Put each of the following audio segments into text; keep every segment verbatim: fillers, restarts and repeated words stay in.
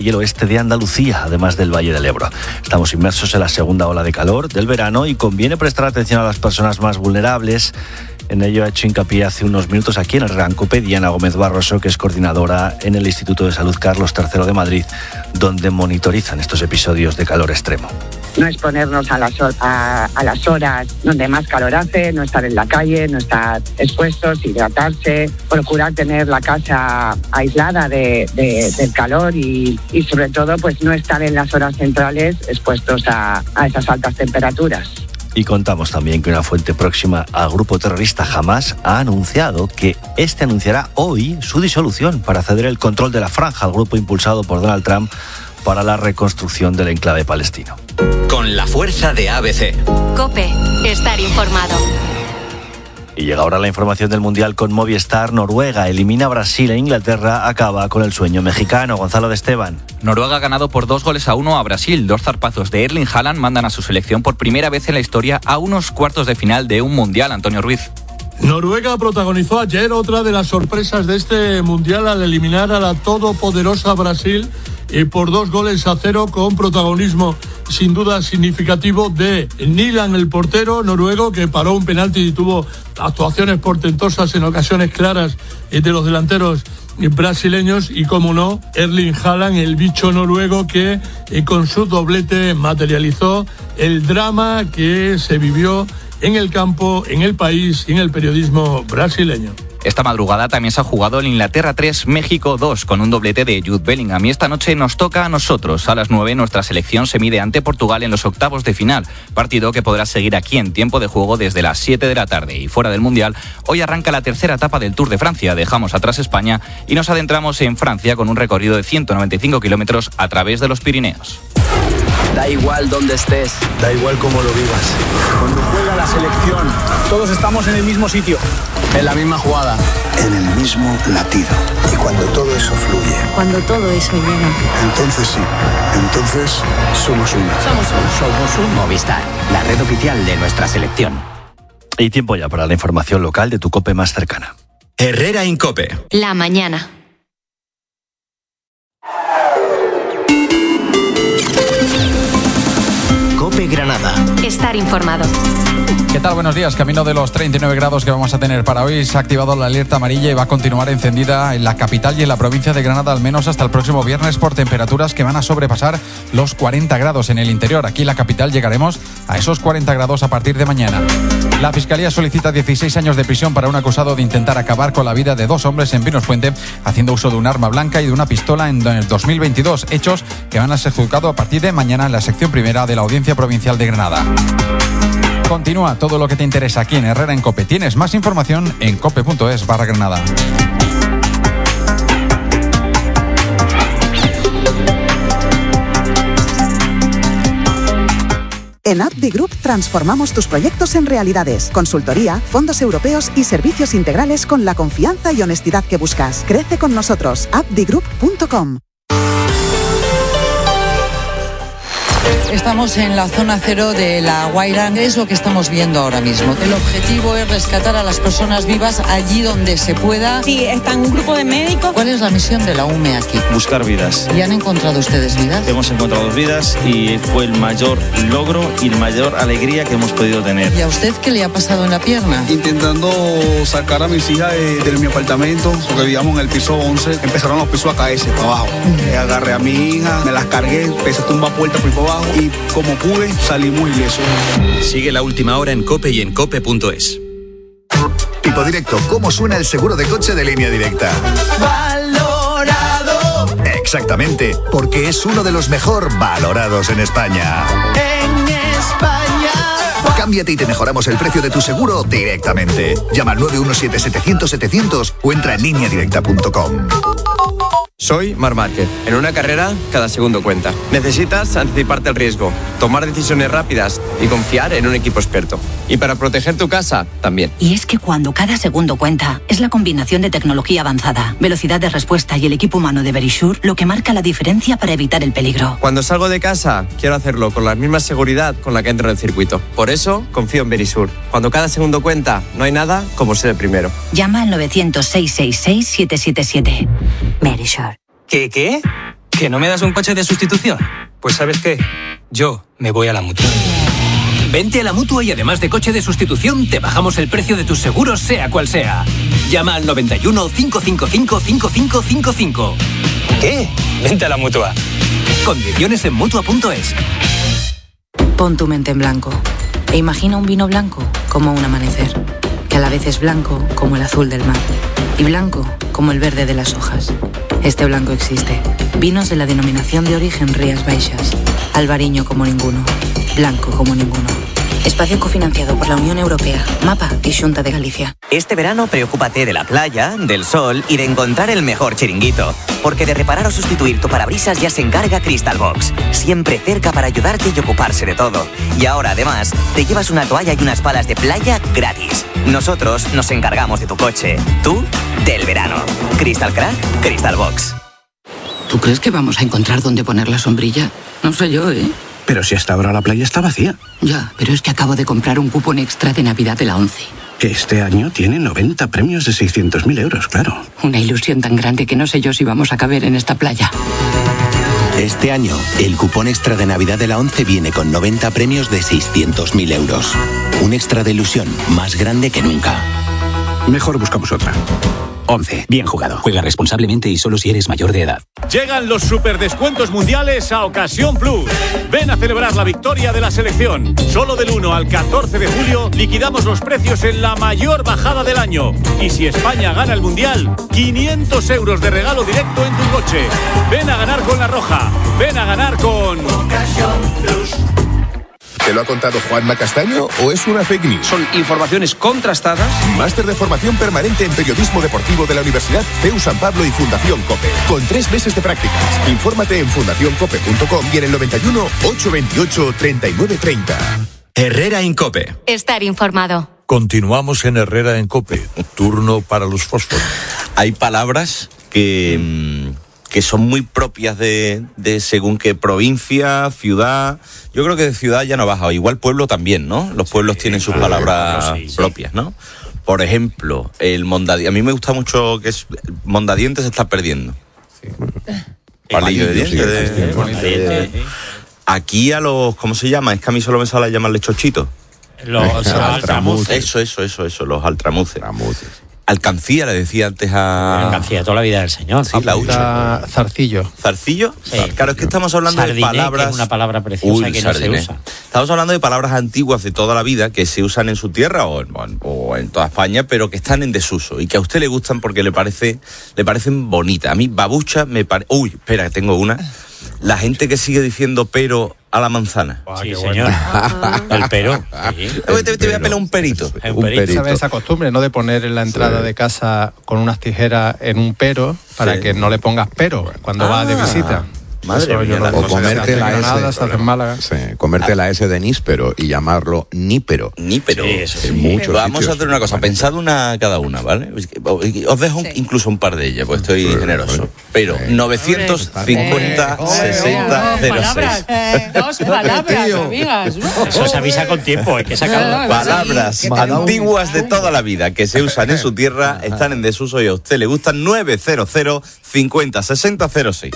y el oeste de Andalucía, además del Valle del Ebro. Estamos inmersos en la segunda ola de calor del verano y conviene prestar atención a las personas más vulnerables. En ello ha hecho hincapié hace unos minutos aquí en el Herrera en COPE Diana Gómez Barroso, que es coordinadora en el Instituto de Salud Carlos tercero de Madrid, donde monitorizan estos episodios de calor extremo. No exponernos a las, a, a las horas donde más calor hace, no estar en la calle, no estar expuestos, hidratarse, procurar tener la casa aislada de, de, del calor y, y sobre todo pues no estar en las horas centrales expuestos a, a esas altas temperaturas. Y contamos también que una fuente próxima al grupo terrorista Hamas ha anunciado que este anunciará hoy su disolución para ceder el control de la franja al grupo impulsado por Donald Trump para la reconstrucción del enclave palestino. Con la fuerza de A B C. COPE, estar informado. Y llega ahora la información del Mundial con Movistar. Noruega elimina a Brasil e Inglaterra acaba con el sueño mexicano. Gonzalo de Esteban. Noruega ha ganado por dos goles a uno a Brasil. Dos zarpazos de Erling Haaland mandan a su selección por primera vez en la historia a unos cuartos de final de un Mundial. Antonio Ruiz. Noruega protagonizó ayer otra de las sorpresas de este Mundial al eliminar a la todopoderosa Brasil y por dos goles a cero, con protagonismo sin duda significativo de Nyland, el portero noruego, que paró un penalti y tuvo actuaciones portentosas en ocasiones claras de los delanteros brasileños, y como no, Erling Haaland, el bicho noruego, que con su doblete materializó el drama que se vivió en el campo, en el país y en el periodismo brasileño. Esta madrugada también se ha jugado el Inglaterra tres, México dos, con un doblete de Jude Bellingham. Y esta noche nos toca a nosotros. A las nueve, nuestra selección se mide ante Portugal en los octavos de final. Partido que podrá seguir aquí en tiempo de juego desde las siete de la tarde. Y fuera del Mundial, hoy arranca la tercera etapa del Tour de Francia. Dejamos atrás España y nos adentramos en Francia con un recorrido de ciento noventa y cinco kilómetros a través de los Pirineos. Da igual dónde estés, da igual cómo lo vivas. Cuando juega la selección, todos estamos en el mismo sitio, en la misma jugada, en el mismo latido. Y cuando todo eso fluye, cuando todo eso llega, entonces sí, entonces somos uno. Somos uno. Somos un Movistar, la red oficial de nuestra selección. Y tiempo ya para la información local de tu COPE más cercana. Herrera en COPE. La mañana. COPE Granada. Estar informado. ¿Qué tal? Buenos días. Camino de los treinta y nueve grados que vamos a tener para hoy, se ha activado la alerta amarilla y va a continuar encendida en la capital y en la provincia de Granada al menos hasta el próximo viernes, por temperaturas que van a sobrepasar los cuarenta grados en el interior. Aquí en la capital llegaremos a esos cuarenta grados a partir de mañana. La Fiscalía solicita dieciséis años de prisión para un acusado de intentar acabar con la vida de dos hombres en Pinosfuente haciendo uso de un arma blanca y de una pistola en el dos mil veintidós, hechos que van a ser juzgados a partir de mañana en la sección primera de la Audiencia Provincial de Granada. Continúa todo lo que te interesa aquí en Herrera en COPE. Tienes más información en cope.es barra Granada. En AppDi Group transformamos tus proyectos en realidades. Consultoría, fondos europeos y servicios integrales con la confianza y honestidad que buscas. Crece con nosotros. app di group punto com. Estamos en la zona cero de la Guaira, es lo que estamos viendo ahora mismo. El objetivo es rescatar a las personas vivas allí donde se pueda. Sí, está un grupo de médicos. ¿Cuál es la misión de la U M E aquí? Buscar vidas. ¿Y han encontrado ustedes vidas? Hemos encontrado vidas y fue el mayor logro y la mayor alegría que hemos podido tener. ¿Y a usted qué le ha pasado en la pierna? Intentando sacar a mis hijas de, de mi apartamento, porque vivíamos en el piso once, empezaron los pisos a caerse para abajo. Uh-huh. Agarré a mi hija, me las cargué, empecé a tumbar puertas por abajo y como pude salimos ilesos. Sigue la última hora en COPE y en cope punto es. Tipo Directo, ¿cómo suena el seguro de coche de Línea Directa? Valorado. Exactamente, porque es uno de los mejor valorados en España. En España. Cámbiate y te mejoramos el precio de tu seguro directamente. Llama al nueve uno siete, setecientos, setecientos o entra en línea directa punto com. Soy Marc Márquez. En una carrera, cada segundo cuenta. Necesitas anticiparte al riesgo, tomar decisiones rápidas y confiar en un equipo experto. Y para proteger tu casa, también. Y es que cuando cada segundo cuenta, es la combinación de tecnología avanzada, velocidad de respuesta y el equipo humano de Verisure lo que marca la diferencia para evitar el peligro. Cuando salgo de casa, quiero hacerlo con la misma seguridad con la que entro en el circuito. Por eso, confío en Verisure. Cuando cada segundo cuenta, no hay nada como ser el primero. Llama al novecientos, seiscientos sesenta y seis, siete siete siete. Verisure. ¿Qué, qué? ¿Que no me das un coche de sustitución? Pues ¿sabes qué? Yo me voy a la Mutua. Vente a la Mutua y además de coche de sustitución, te bajamos el precio de tus seguros, sea cual sea. Llama al noventa y uno, cinco cinco cinco, cinco cinco cinco cinco. ¿Qué? Vente a la Mutua. Condiciones en Mutua punto es. Pon tu mente en blanco e imagina un vino blanco como un amanecer, que a la vez es blanco como el azul del mar y blanco como el verde de las hojas. Este blanco existe. Vinos de la denominación de origen Rías Baixas. Albariño como ninguno. Blanco como ninguno. Espacio cofinanciado por la Unión Europea, MAPA y Xunta de Galicia. Este verano preocúpate de la playa, del sol y de encontrar el mejor chiringuito. Porque de reparar o sustituir tu parabrisas ya se encarga Crystal Box. Siempre cerca para ayudarte y ocuparse de todo. Y ahora además te llevas una toalla y unas palas de playa gratis. Nosotros nos encargamos de tu coche. Tú, del verano. Crystal Crack, Crystal Box. ¿Tú crees que vamos a encontrar dónde poner la sombrilla? No sé yo, ¿eh? Pero si hasta ahora la playa está vacía. Ya, pero es que acabo de comprar un cupón extra de Navidad de la ONCE. Que este año tiene noventa premios de seiscientos mil euros, claro. Una ilusión tan grande que no sé yo si vamos a caber en esta playa. Este año, el cupón extra de Navidad de la ONCE viene con noventa premios de seiscientos mil euros. Un extra de ilusión más grande que nunca. Mejor buscamos otra. ONCE. Bien jugado. Juega responsablemente y solo si eres mayor de edad. Llegan los superdescuentos mundiales a Ocasión Plus. Ven a celebrar la victoria de la selección. Solo del uno al catorce de julio liquidamos los precios en la mayor bajada del año. Y si España gana el mundial, quinientos euros de regalo directo en tu coche. Ven a ganar con La Roja. Ven a ganar con Ocasión Plus. ¿Te lo ha contado Juanma Castaño o es una fake news? Son informaciones contrastadas. Máster de formación permanente en periodismo deportivo de la Universidad C E U San Pablo y Fundación COPE. Con tres meses de prácticas. Infórmate en fundación cope punto com y en el noventa y uno, ochocientos veintiocho, treinta y nueve treinta. Herrera en COPE. Estar informado. Continuamos en Herrera en COPE. Turno para los fósforos. Hay palabras que... que son muy propias de, de según qué provincia, ciudad. Yo creo que de ciudad ya no ha bajado. Igual pueblo también, ¿no? Los pueblos sí, tienen sus claro, palabras claro, sí, propias, ¿no? Por ejemplo, el mondadiente. A mí me gusta mucho que es mondadiente se está perdiendo. Sí. Palillo de dientes. De, de, de, aquí a los, ¿cómo se llama? Es que a mí solo me sale llamarle chochitos. Los altramuces. Eso, eso, eso, eso, los altramuces. Alcancía, le decía antes a... Alcancía, toda la vida del señor. Sí, la usa. Zarcillo. ¿Zarcillo? Sí. Claro, es que estamos hablando Sardiné, de palabras... que es una palabra preciosa. Uy, que no sardiné. Se usa. Estamos hablando de palabras antiguas de toda la vida que se usan en su tierra o en, o en toda España, pero que están en desuso y que a usted le gustan porque le parece le parecen bonitas. A mí, babucha me parece... Uy, espera, tengo una. La gente que sigue diciendo pero a la manzana. Ah, sí, señor. Ah. El pero. Sí. El te, te voy a pelar un perito. Un, un perito. ¿Sabes esa costumbre, no? De poner en la entrada sí. de casa con unas tijeras en un pero para sí. que no le pongas pero cuando ah. vas de visita. Madre mía, no, o comerte la S, Málaga. Sí, comerte la S de níspero y llamarlo nípero. Nípero. Sí, eso sí. Muchos Vamos a hacer una cosa, pensad una cada una, ¿vale? Os dejo sí. incluso un par de ellas, porque estoy sí, generoso. Pero sí. novecientos cincuenta, sesenta, cero seis. Eh, dos palabras, amigas. Eso se avisa con tiempo, hay que sacarlo. Palabras antiguas de toda la vida que se usan en su tierra, están en desuso y a usted le gustan. Novecientos cincuenta, sesenta, cero seis.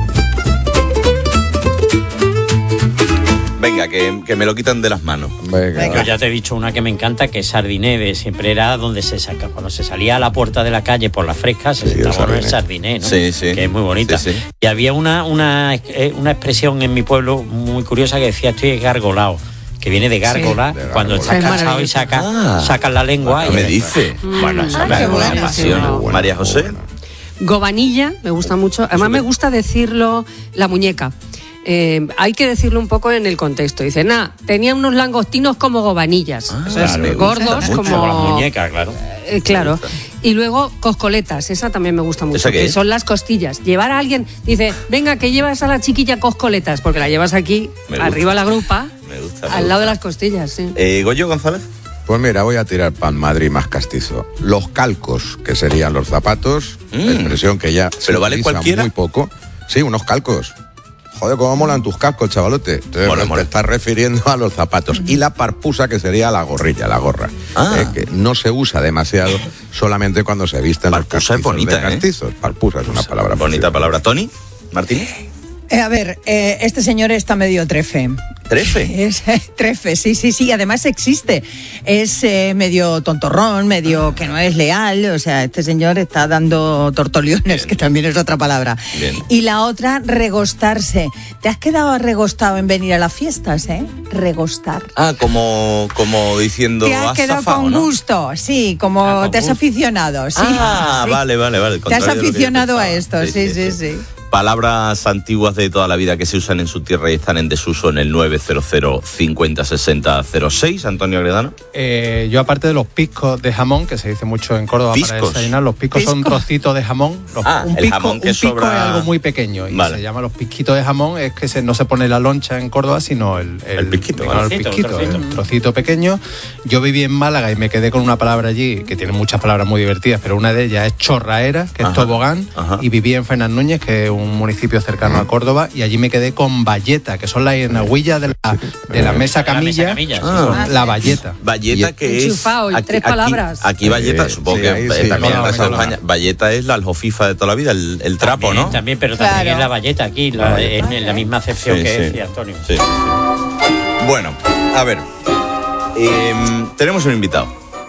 Venga, que, que me lo quitan de las manos. Venga. Yo ya te he dicho una que me encanta, que es Sardiné, de siempre era donde se saca, cuando se salía a la puerta de la calle por la fresca, se sí, sentaba en el Sardiné, ¿no? Sí, sí. Que es muy bonita. Sí, sí. Y había una, una, una expresión en mi pueblo muy curiosa que decía estoy gargolado, que viene de gárgola, sí, de cuando estás sí, cansado y sacas ah, sacas la lengua. ¿Qué me dice? Mm, bueno, eso ah, me buena pasión. Bueno, María José. Gobanilla, me gusta mucho. Además me gusta decirlo la muñeca. Eh, hay que decirlo un poco en el contexto. Dice, nada, tenía unos langostinos como gobanillas, ah, o sea, claro, gordos como... como la muñeca, claro. Eh, claro. Y luego coscoletas, esa también me gusta mucho, que es? son las costillas. Llevar a alguien, dice, venga, que llevas a la chiquilla coscoletas, porque la llevas aquí, arriba la grupa, me gusta, me al gusta. lado de las costillas, sí. Eh, ¿Goyo González? Pues mira, voy a tirar pan Madrid más castizo. Los calcos, que serían los zapatos, mm. expresión que ya ¿Pero se vale utiliza cualquiera? muy poco. Sí, unos calcos. Joder, cómo molan tus cascos, chavalote. Entonces, mola, te mola. estás refiriendo a los zapatos. Y la parpusa, que sería la gorrilla, la gorra. Ah. Eh, que no se usa demasiado, solamente cuando se visten los castizos. Es bonita, de castizos. ¿eh? Parpusa es una palabra bonita posible. palabra. ¿Tony? Martínez? Eh, a ver, eh, este señor está medio trefe. ¿Trefe? Es eh, trefe, sí, sí, sí. Además existe. Es eh, medio tontorrón, medio que no es leal. O sea, este señor está dando tortoliones, bien, que también es otra palabra. Bien. Y la otra, regostarse. Te has quedado regostado en venir a las fiestas, ¿eh? Regostar. Ah, como, como diciendo... Te has quedado zafado, con ¿no? gusto, sí, como Ah, te has gusto. aficionado. Sí, Ah, sí. vale, vale, vale. Te has aficionado a esto, sí, sí, sí. sí. Palabras antiguas de toda la vida que se usan en su tierra y están en desuso en el nueve cero cero cincuenta sesenta cero seis. Antonio Agredano. Eh, yo, aparte de los piscos de jamón, que se dice mucho en Córdoba ¿Piscos? para desayunar, los piscos ¿Pisco? son trocitos de jamón. Los, Ah, un el pisco, jamón que un pisco sobra- es algo muy pequeño y Vale. se llama los pisquitos de jamón. Es que se, no se pone la loncha en Córdoba, sino el, el, El pisquito, digamos, vale. el Trocito, pisquito, trocito. el trocito pequeño. Yo viví en Málaga y me quedé con una palabra allí, que tiene muchas palabras muy divertidas, pero una de ellas es chorraera, que Ajá, es tobogán, ajá. y viví en Fernández Núñez, que es un municipio cercano a Córdoba, y allí me quedé con bayeta, que son las enaguillas de la, de la mesa camilla, camilla, sí. son Ah. la bayeta. Valleta, Y- que es... Enchufado, y tres palabras. Aquí, Valleta, Sí, supongo sí, que ahí eh, sí. también en No, el resto de no, no. España. Valleta es la aljofifa de toda la vida, el, el trapo, También, ¿no? También, pero Claro. también es la valleta aquí, la- en, en la misma acepción Sí, que sí. decía Antonio. Sí. Bueno, a ver. em, tenemos un invitado.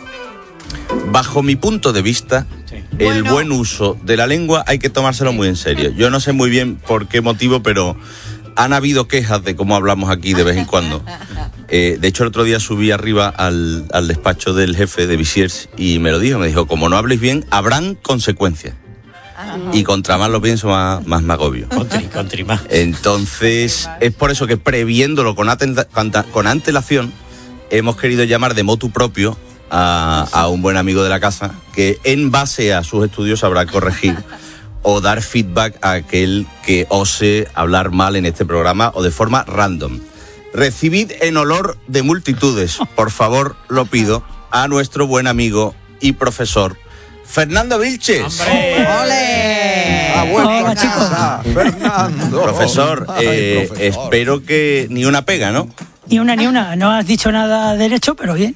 Bajo mi punto de vista, Sí. el Bueno. buen uso de la lengua hay que tomárselo muy en serio. Yo no sé muy bien por qué motivo, pero han habido quejas de cómo hablamos aquí de vez en cuando. Eh, de hecho, el otro día subí arriba al, al despacho del jefe de Visiers y me lo dijo. Me dijo, como no habléis bien, habrán consecuencias. Y contra más lo pienso, más, más me agobio. Contri, contri más. Entonces, es por eso que previéndolo con, atenta- con ta- con antelación, hemos querido llamar de motu propio a, a un buen amigo de la casa que en base a sus estudios sabrá corregir o dar feedback a aquel que ose hablar mal en este programa o de forma random. Recibid en olor de multitudes, por favor, lo pido, a nuestro buen amigo y profesor Fernando Vilches. ¡Ole! Ha vuelto Hola, a casa, Fernando. Profesor, Ay, eh, profesor. espero que ni una pega, ¿no? Ni una ni una, no has dicho nada derecho, pero bien.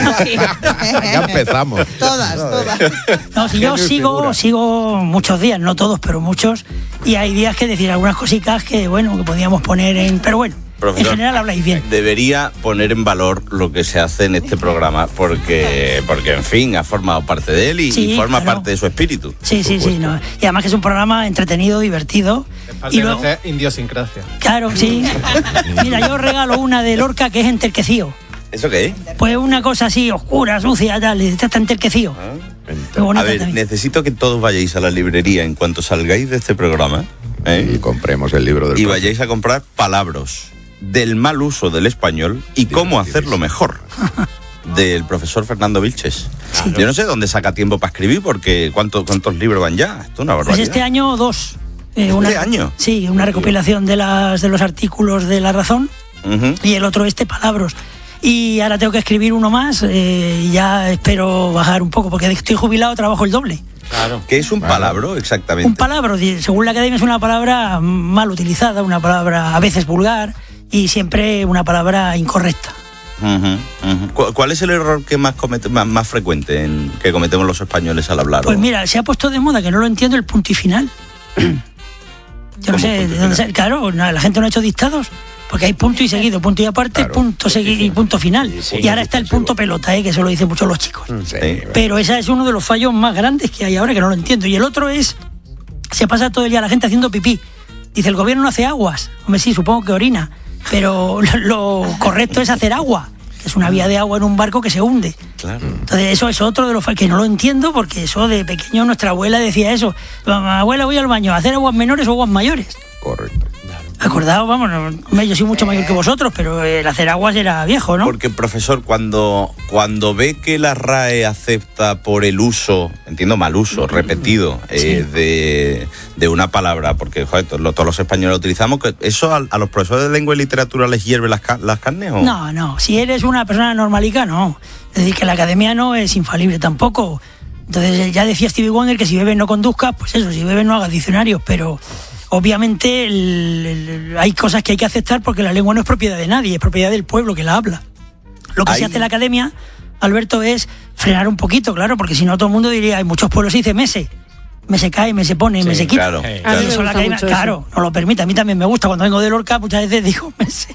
Ya empezamos. Todas, todas. No, si yo Genio y sigo, figura. sigo muchos días, no todos, pero muchos, y hay días que decir algunas cositas que, bueno, que podíamos poner en... Pero bueno, Profesor, en general habláis bien. Debería poner en valor lo que se hace en este programa porque, porque en fin, ha formado parte de él y, Sí, y forma claro. parte de su espíritu. Sí, sí, sí. No. Y además que es un programa entretenido, divertido. Y luego, Pertenece a idiosincrasia. claro, sí. Mira, yo regalo una de Lorca que es enterquecío. ¿Eso qué es? Pues una cosa así, oscura, sucia, tal, y está enterquecío. Muy bonita A ver, también. necesito que todos vayáis a la librería en cuanto salgáis de este programa, ¿eh? Y compremos el libro del y profe. vayáis a comprar palabras del mal uso del español y cómo hacerlo mejor. Del profesor Fernando Vilches. Yo no sé dónde saca tiempo para escribir porque ¿cuánto, ¿cuántos libros van ya? Esto es una Pues barbaridad. este año dos. Eh, ¿Este una, año? Sí, una recopilación de las de los artículos de La Razón Ujú. y el otro este Palabras. Y ahora tengo que escribir uno más eh, y ya espero bajar un poco porque estoy jubilado, trabajo el doble. Claro. ¿Qué es un palabro exactamente? Un palabra, según la academia, es una palabra mal utilizada, una palabra a veces vulgar y siempre una palabra incorrecta. Ujú, ujú. ¿Cu- ¿Cuál es el error que más, comete, más, más frecuente en, que cometemos los españoles al hablar? Pues o- mira, se ha puesto de moda, que no lo entiendo, el punto y final. Yo no ¿Cómo sé, punto y de dónde final? se- claro, no, la gente no ha hecho dictados, porque hay punto y seguido, punto y aparte, punto seguido y punto final. Y ahora está el punto pelota, ¿eh? Que eso lo dicen muchos los chicos. Sí. Pero ese es uno de los fallos más grandes que hay ahora, que no lo entiendo. Y el otro es, se pasa todo el día la gente haciendo pipí. Dice, el gobierno no hace aguas. Hombre, sí, supongo que orina. Pero lo, lo correcto es hacer agua, que es una vía de agua en un barco que se hunde. Claro. Entonces eso es otro de los fallos que no lo entiendo, porque eso de pequeño nuestra abuela decía eso. Abuela, voy al baño, ¿a hacer aguas menores o aguas mayores? Correcto. Acordado, vamos, no, hombre, yo soy mucho mayor que vosotros, pero el hacer aguas era viejo, ¿no? Porque, profesor, cuando, cuando ve que la R A E acepta por el uso, entiendo mal uso, repetido, eh, de, de una palabra, porque joder, todos, los- todos los españoles lo utilizamos, que ¿eso a, a los profesores de lengua y literatura les hierve las, ca- las carnes? ¿O? No, no, si eres una persona normalica, no. Es decir, que la academia no es infalible tampoco. Entonces, ya decía Stevie Wonder que si bebes no conduzcas, pues eso, si bebes no hagas diccionarios, pero obviamente el- el- hay cosas que hay que aceptar porque la lengua no es propiedad de nadie, es propiedad del pueblo que la habla. Lo que Hay- se hace en la academia, Alberto, es frenar un poquito, claro, porque si no todo el mundo diría, hay muchos pueblos se dice mese. me se cae, me se pone, Sí, me se quita. claro, Eh, claro. y eso A mí me la gusta academia, mucho claro, eso. no lo permite. A mí también me gusta. Cuando vengo de Lorca, muchas veces digo, me sé.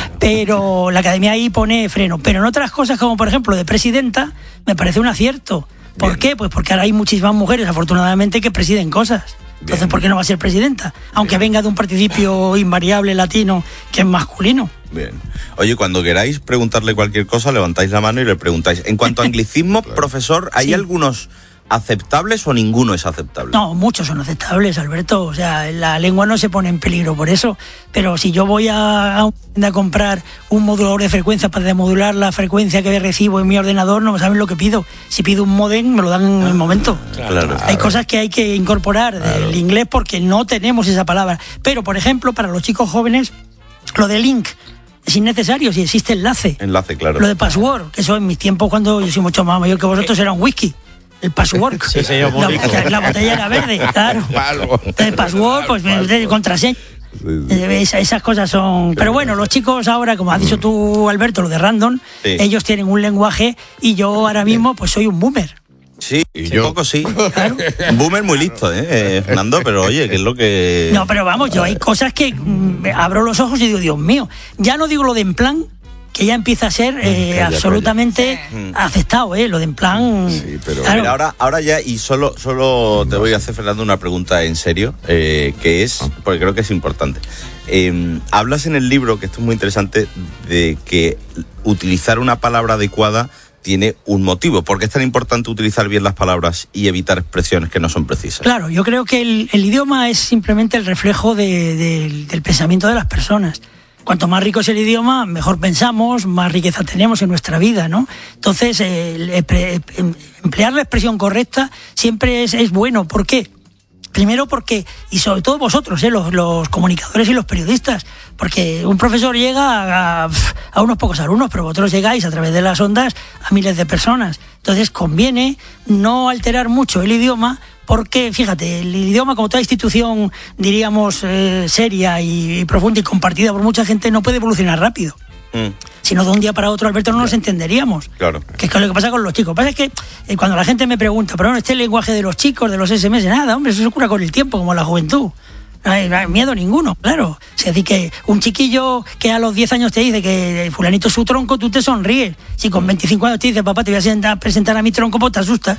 Pero la academia ahí pone freno. Pero en otras cosas, como por ejemplo de presidenta, me parece un acierto. ¿Por Bien. qué? Pues porque ahora hay muchísimas mujeres, afortunadamente, que presiden cosas. Entonces, Bien. ¿por qué no va a ser presidenta? Aunque Bien. venga de un participio invariable latino que es masculino. Bien. Oye, cuando queráis preguntarle cualquier cosa, levantáis la mano y le preguntáis. En cuanto a anglicismo, claro. profesor, ¿hay sí. algunos aceptables o ninguno es aceptable? No, muchos son aceptables, Alberto. O sea, la lengua no se pone en peligro por eso. Pero si yo voy a, a, a comprar un modulador de frecuencia para demodular la frecuencia que recibo en mi ordenador, no saben lo que pido. Si pido un modem, me lo dan en el momento. Claro. Hay cosas que hay que incorporar claro. del inglés porque no tenemos esa palabra. Pero, por ejemplo, para los chicos jóvenes, lo de link es innecesario si existe enlace. Enlace, claro. Lo de password, que eso en mis tiempos, cuando yo soy mucho más mayor que vosotros, era un whisky. El password. Sí, sí, yo la, la, la botella era verde, claro. El password, pues el contraseña. Sí, sí. Esas, esas cosas son. Pero bueno, los chicos ahora, como has dicho tú, Alberto, lo de random, sí. ellos tienen un lenguaje y yo ahora mismo pues soy un boomer. Sí, un yo? poco sí. Claro. Un boomer muy listo, ¿eh, eh, Fernando? Pero oye, ¿qué es lo que...? No, pero vamos, yo hay cosas que mm, abro los ojos y digo, Dios mío, ya no digo lo de en plan, que ya empieza a ser eh, calla, absolutamente calla. aceptado, ¿eh? Lo de en plan... Sí, pero claro. Mira, ahora, ahora ya, y solo, solo te voy a hacer, Fernando, una pregunta en serio, eh, que es, porque creo que es importante. Eh, hablas en el libro, que esto es muy interesante, de que utilizar una palabra adecuada tiene un motivo. ¿Por qué es tan importante utilizar bien las palabras y evitar expresiones que no son precisas? Claro, yo creo que el, el idioma es simplemente el reflejo de, de, del pensamiento de las personas. Cuanto más rico es el idioma, mejor pensamos, más riqueza tenemos en nuestra vida, ¿no? Entonces, eh, emplear la expresión correcta siempre es, es bueno. ¿Por qué? Primero porque, y sobre todo vosotros, ¿eh? los, los comunicadores y los periodistas, porque un profesor llega a, a unos pocos alumnos, pero vosotros llegáis a través de las ondas a miles de personas. Entonces conviene no alterar mucho el idioma, porque, fíjate, el idioma, como toda institución, diríamos, eh, seria y, y profunda y compartida por mucha gente, no puede evolucionar rápido. Mm. Si no, de un día para otro, Alberto, no nos entenderíamos. Claro. Que es lo que pasa con los chicos. Lo que pasa es que eh, cuando la gente me pregunta, pero bueno, este es el lenguaje de los chicos, de los ese eme ese, nada, hombre, eso se cura con el tiempo, como la juventud. No hay, no hay miedo ninguno, claro. Es decir, que un chiquillo que a los diez años te dice que fulanito es su tronco, tú te sonríes. Si con veinticinco años te dice, papá, te voy a sentar, presentar a mi tronco, pues te asustas.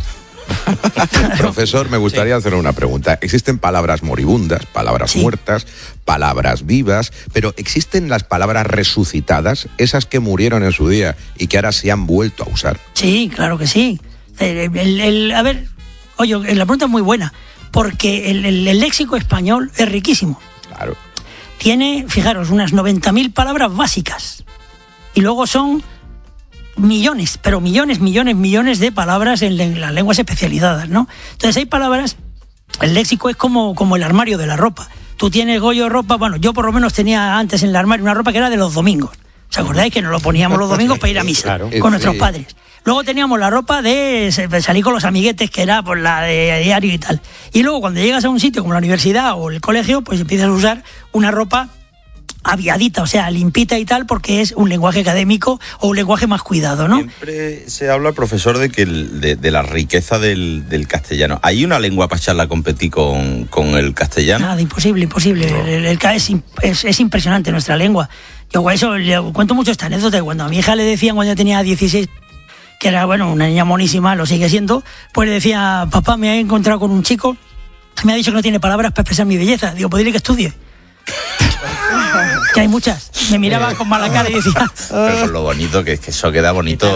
Profesor, me gustaría sí. hacer una pregunta. Existen palabras moribundas, palabras sí. muertas, palabras vivas, pero ¿existen las palabras resucitadas, esas que murieron en su día y que ahora se han vuelto a usar? Sí, claro que sí. El, el, el, a ver, oye, la pregunta es muy buena, porque el, el, el léxico español es riquísimo. Claro. Tiene, fijaros, unas noventa mil palabras básicas. Y luego son millones, pero millones, millones, millones de palabras en, en las lenguas especializadas, ¿no? Entonces hay palabras, el léxico es como, como el armario de la ropa. Tú tienes, Goyo, ropa, bueno, yo por lo menos tenía antes en el armario una ropa que era de los domingos. ¿Os acordáis que nos lo poníamos los domingos para ir a misa claro. con nuestros sí. padres? Luego teníamos la ropa de salir con los amiguetes, que era por la de diario y tal. Y luego cuando llegas a un sitio como la universidad o el colegio, pues empiezas a usar una ropa aviadita, o sea, limpita y tal, porque es un lenguaje académico o un lenguaje más cuidado, ¿no? Siempre se habla, profesor, de que el, de, de la riqueza del, del castellano. ¿Hay una lengua para echarla a competir con, con el castellano? Nada, imposible, imposible. No. El, el, el es, es, es impresionante nuestra lengua. Yo eso le cuento mucho esta anécdota. Cuando a mi hija le decían cuando yo tenía dieciséis, que era, bueno, una niña monísima, lo sigue siendo, pues le decía, papá, me he encontrado con un chico que me ha dicho que no tiene palabras para expresar mi belleza. Digo, pues dile que estudie. Que hay muchas. Me miraba con mala cara y decía. Pero con lo bonito que es que eso queda bonito.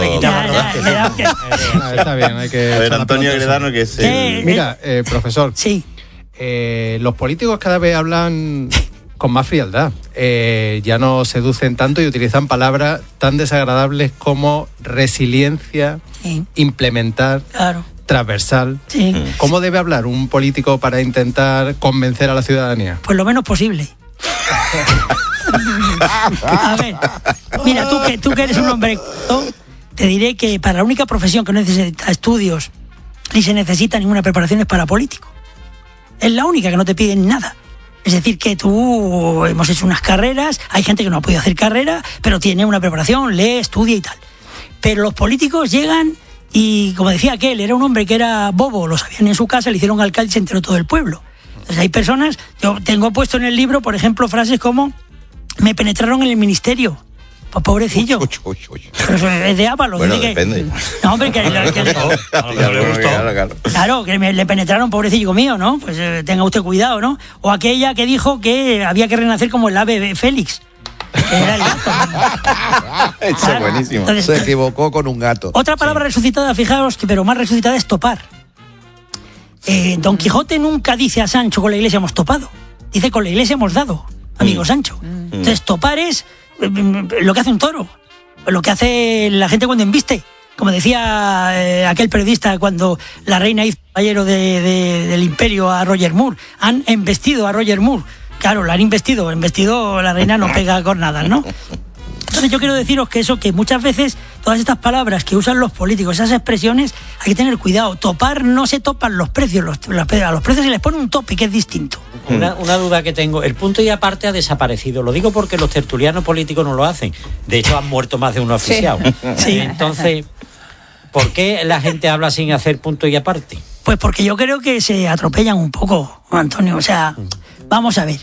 Está bien, hay que. A ver, Antonio Gredano, que es. El... Eh, Mira, eh, profesor. Sí. Eh, los políticos cada vez hablan con más frialdad. Eh, ya no seducen tanto y utilizan palabras tan desagradables como resiliencia, sí. implementar. Claro. Transversal. Sí. ¿Cómo debe hablar un político para intentar convencer a la ciudadanía? Pues lo menos posible. A ver, mira, tú que, tú que eres un hombre, te diré que para la única profesión que no necesita estudios ni se necesita ninguna preparación es para político. Es la única que no te piden nada. Es decir, que tú hemos hecho unas carreras, hay gente que no ha podido hacer carrera, pero tiene una preparación, lee, estudia y tal. Pero los políticos llegan Y como decía aquel, era un hombre que era bobo, lo sabían en su casa, le hicieron alcalde y se enteró todo el pueblo. Entonces hay personas, yo tengo puesto en el libro, por ejemplo, frases como, me penetraron en el ministerio. Pues pobrecillo. Uy, uy, uy. Pero eso es de Ábalos. Bueno, que, depende. No, hombre, que, que, que, que claro, que me, le penetraron, pobrecillo mío, ¿no? Pues eh, tenga usted cuidado, ¿no? O aquella que dijo que había que renacer como el ave Félix. Era el gato. Eso claro. Es buenísimo. Entonces, se equivocó con un gato. Otra palabra sí. resucitada, fijaos, que pero más resucitada es topar. Eh, Don Quijote nunca dice a Sancho, con la iglesia hemos topado. Dice, con la iglesia hemos dado, amigo mm. Sancho. Mm. Entonces, topar es lo que hace un toro, lo que hace la gente cuando embiste. Como decía eh, aquel periodista cuando la reina hizo caballero de, de, del imperio a Roger Moore. Han embestido a Roger Moore. Claro, la han investido. Embestido, la reina no pega cornadas, ¿no? Entonces yo quiero deciros que eso, que muchas veces todas estas palabras que usan los políticos, esas expresiones, hay que tener cuidado. Topar, no se topan los precios, los, los, a los precios se les pone un tope que es distinto. Una, una duda que tengo, el punto y aparte ha desaparecido, lo digo porque los tertulianos políticos no lo hacen, de hecho han muerto más de uno oficial. Sí. Sí. Entonces, ¿por qué la gente habla sin hacer punto y aparte? Pues porque yo creo que se atropellan un poco, Antonio, o sea, vamos a ver,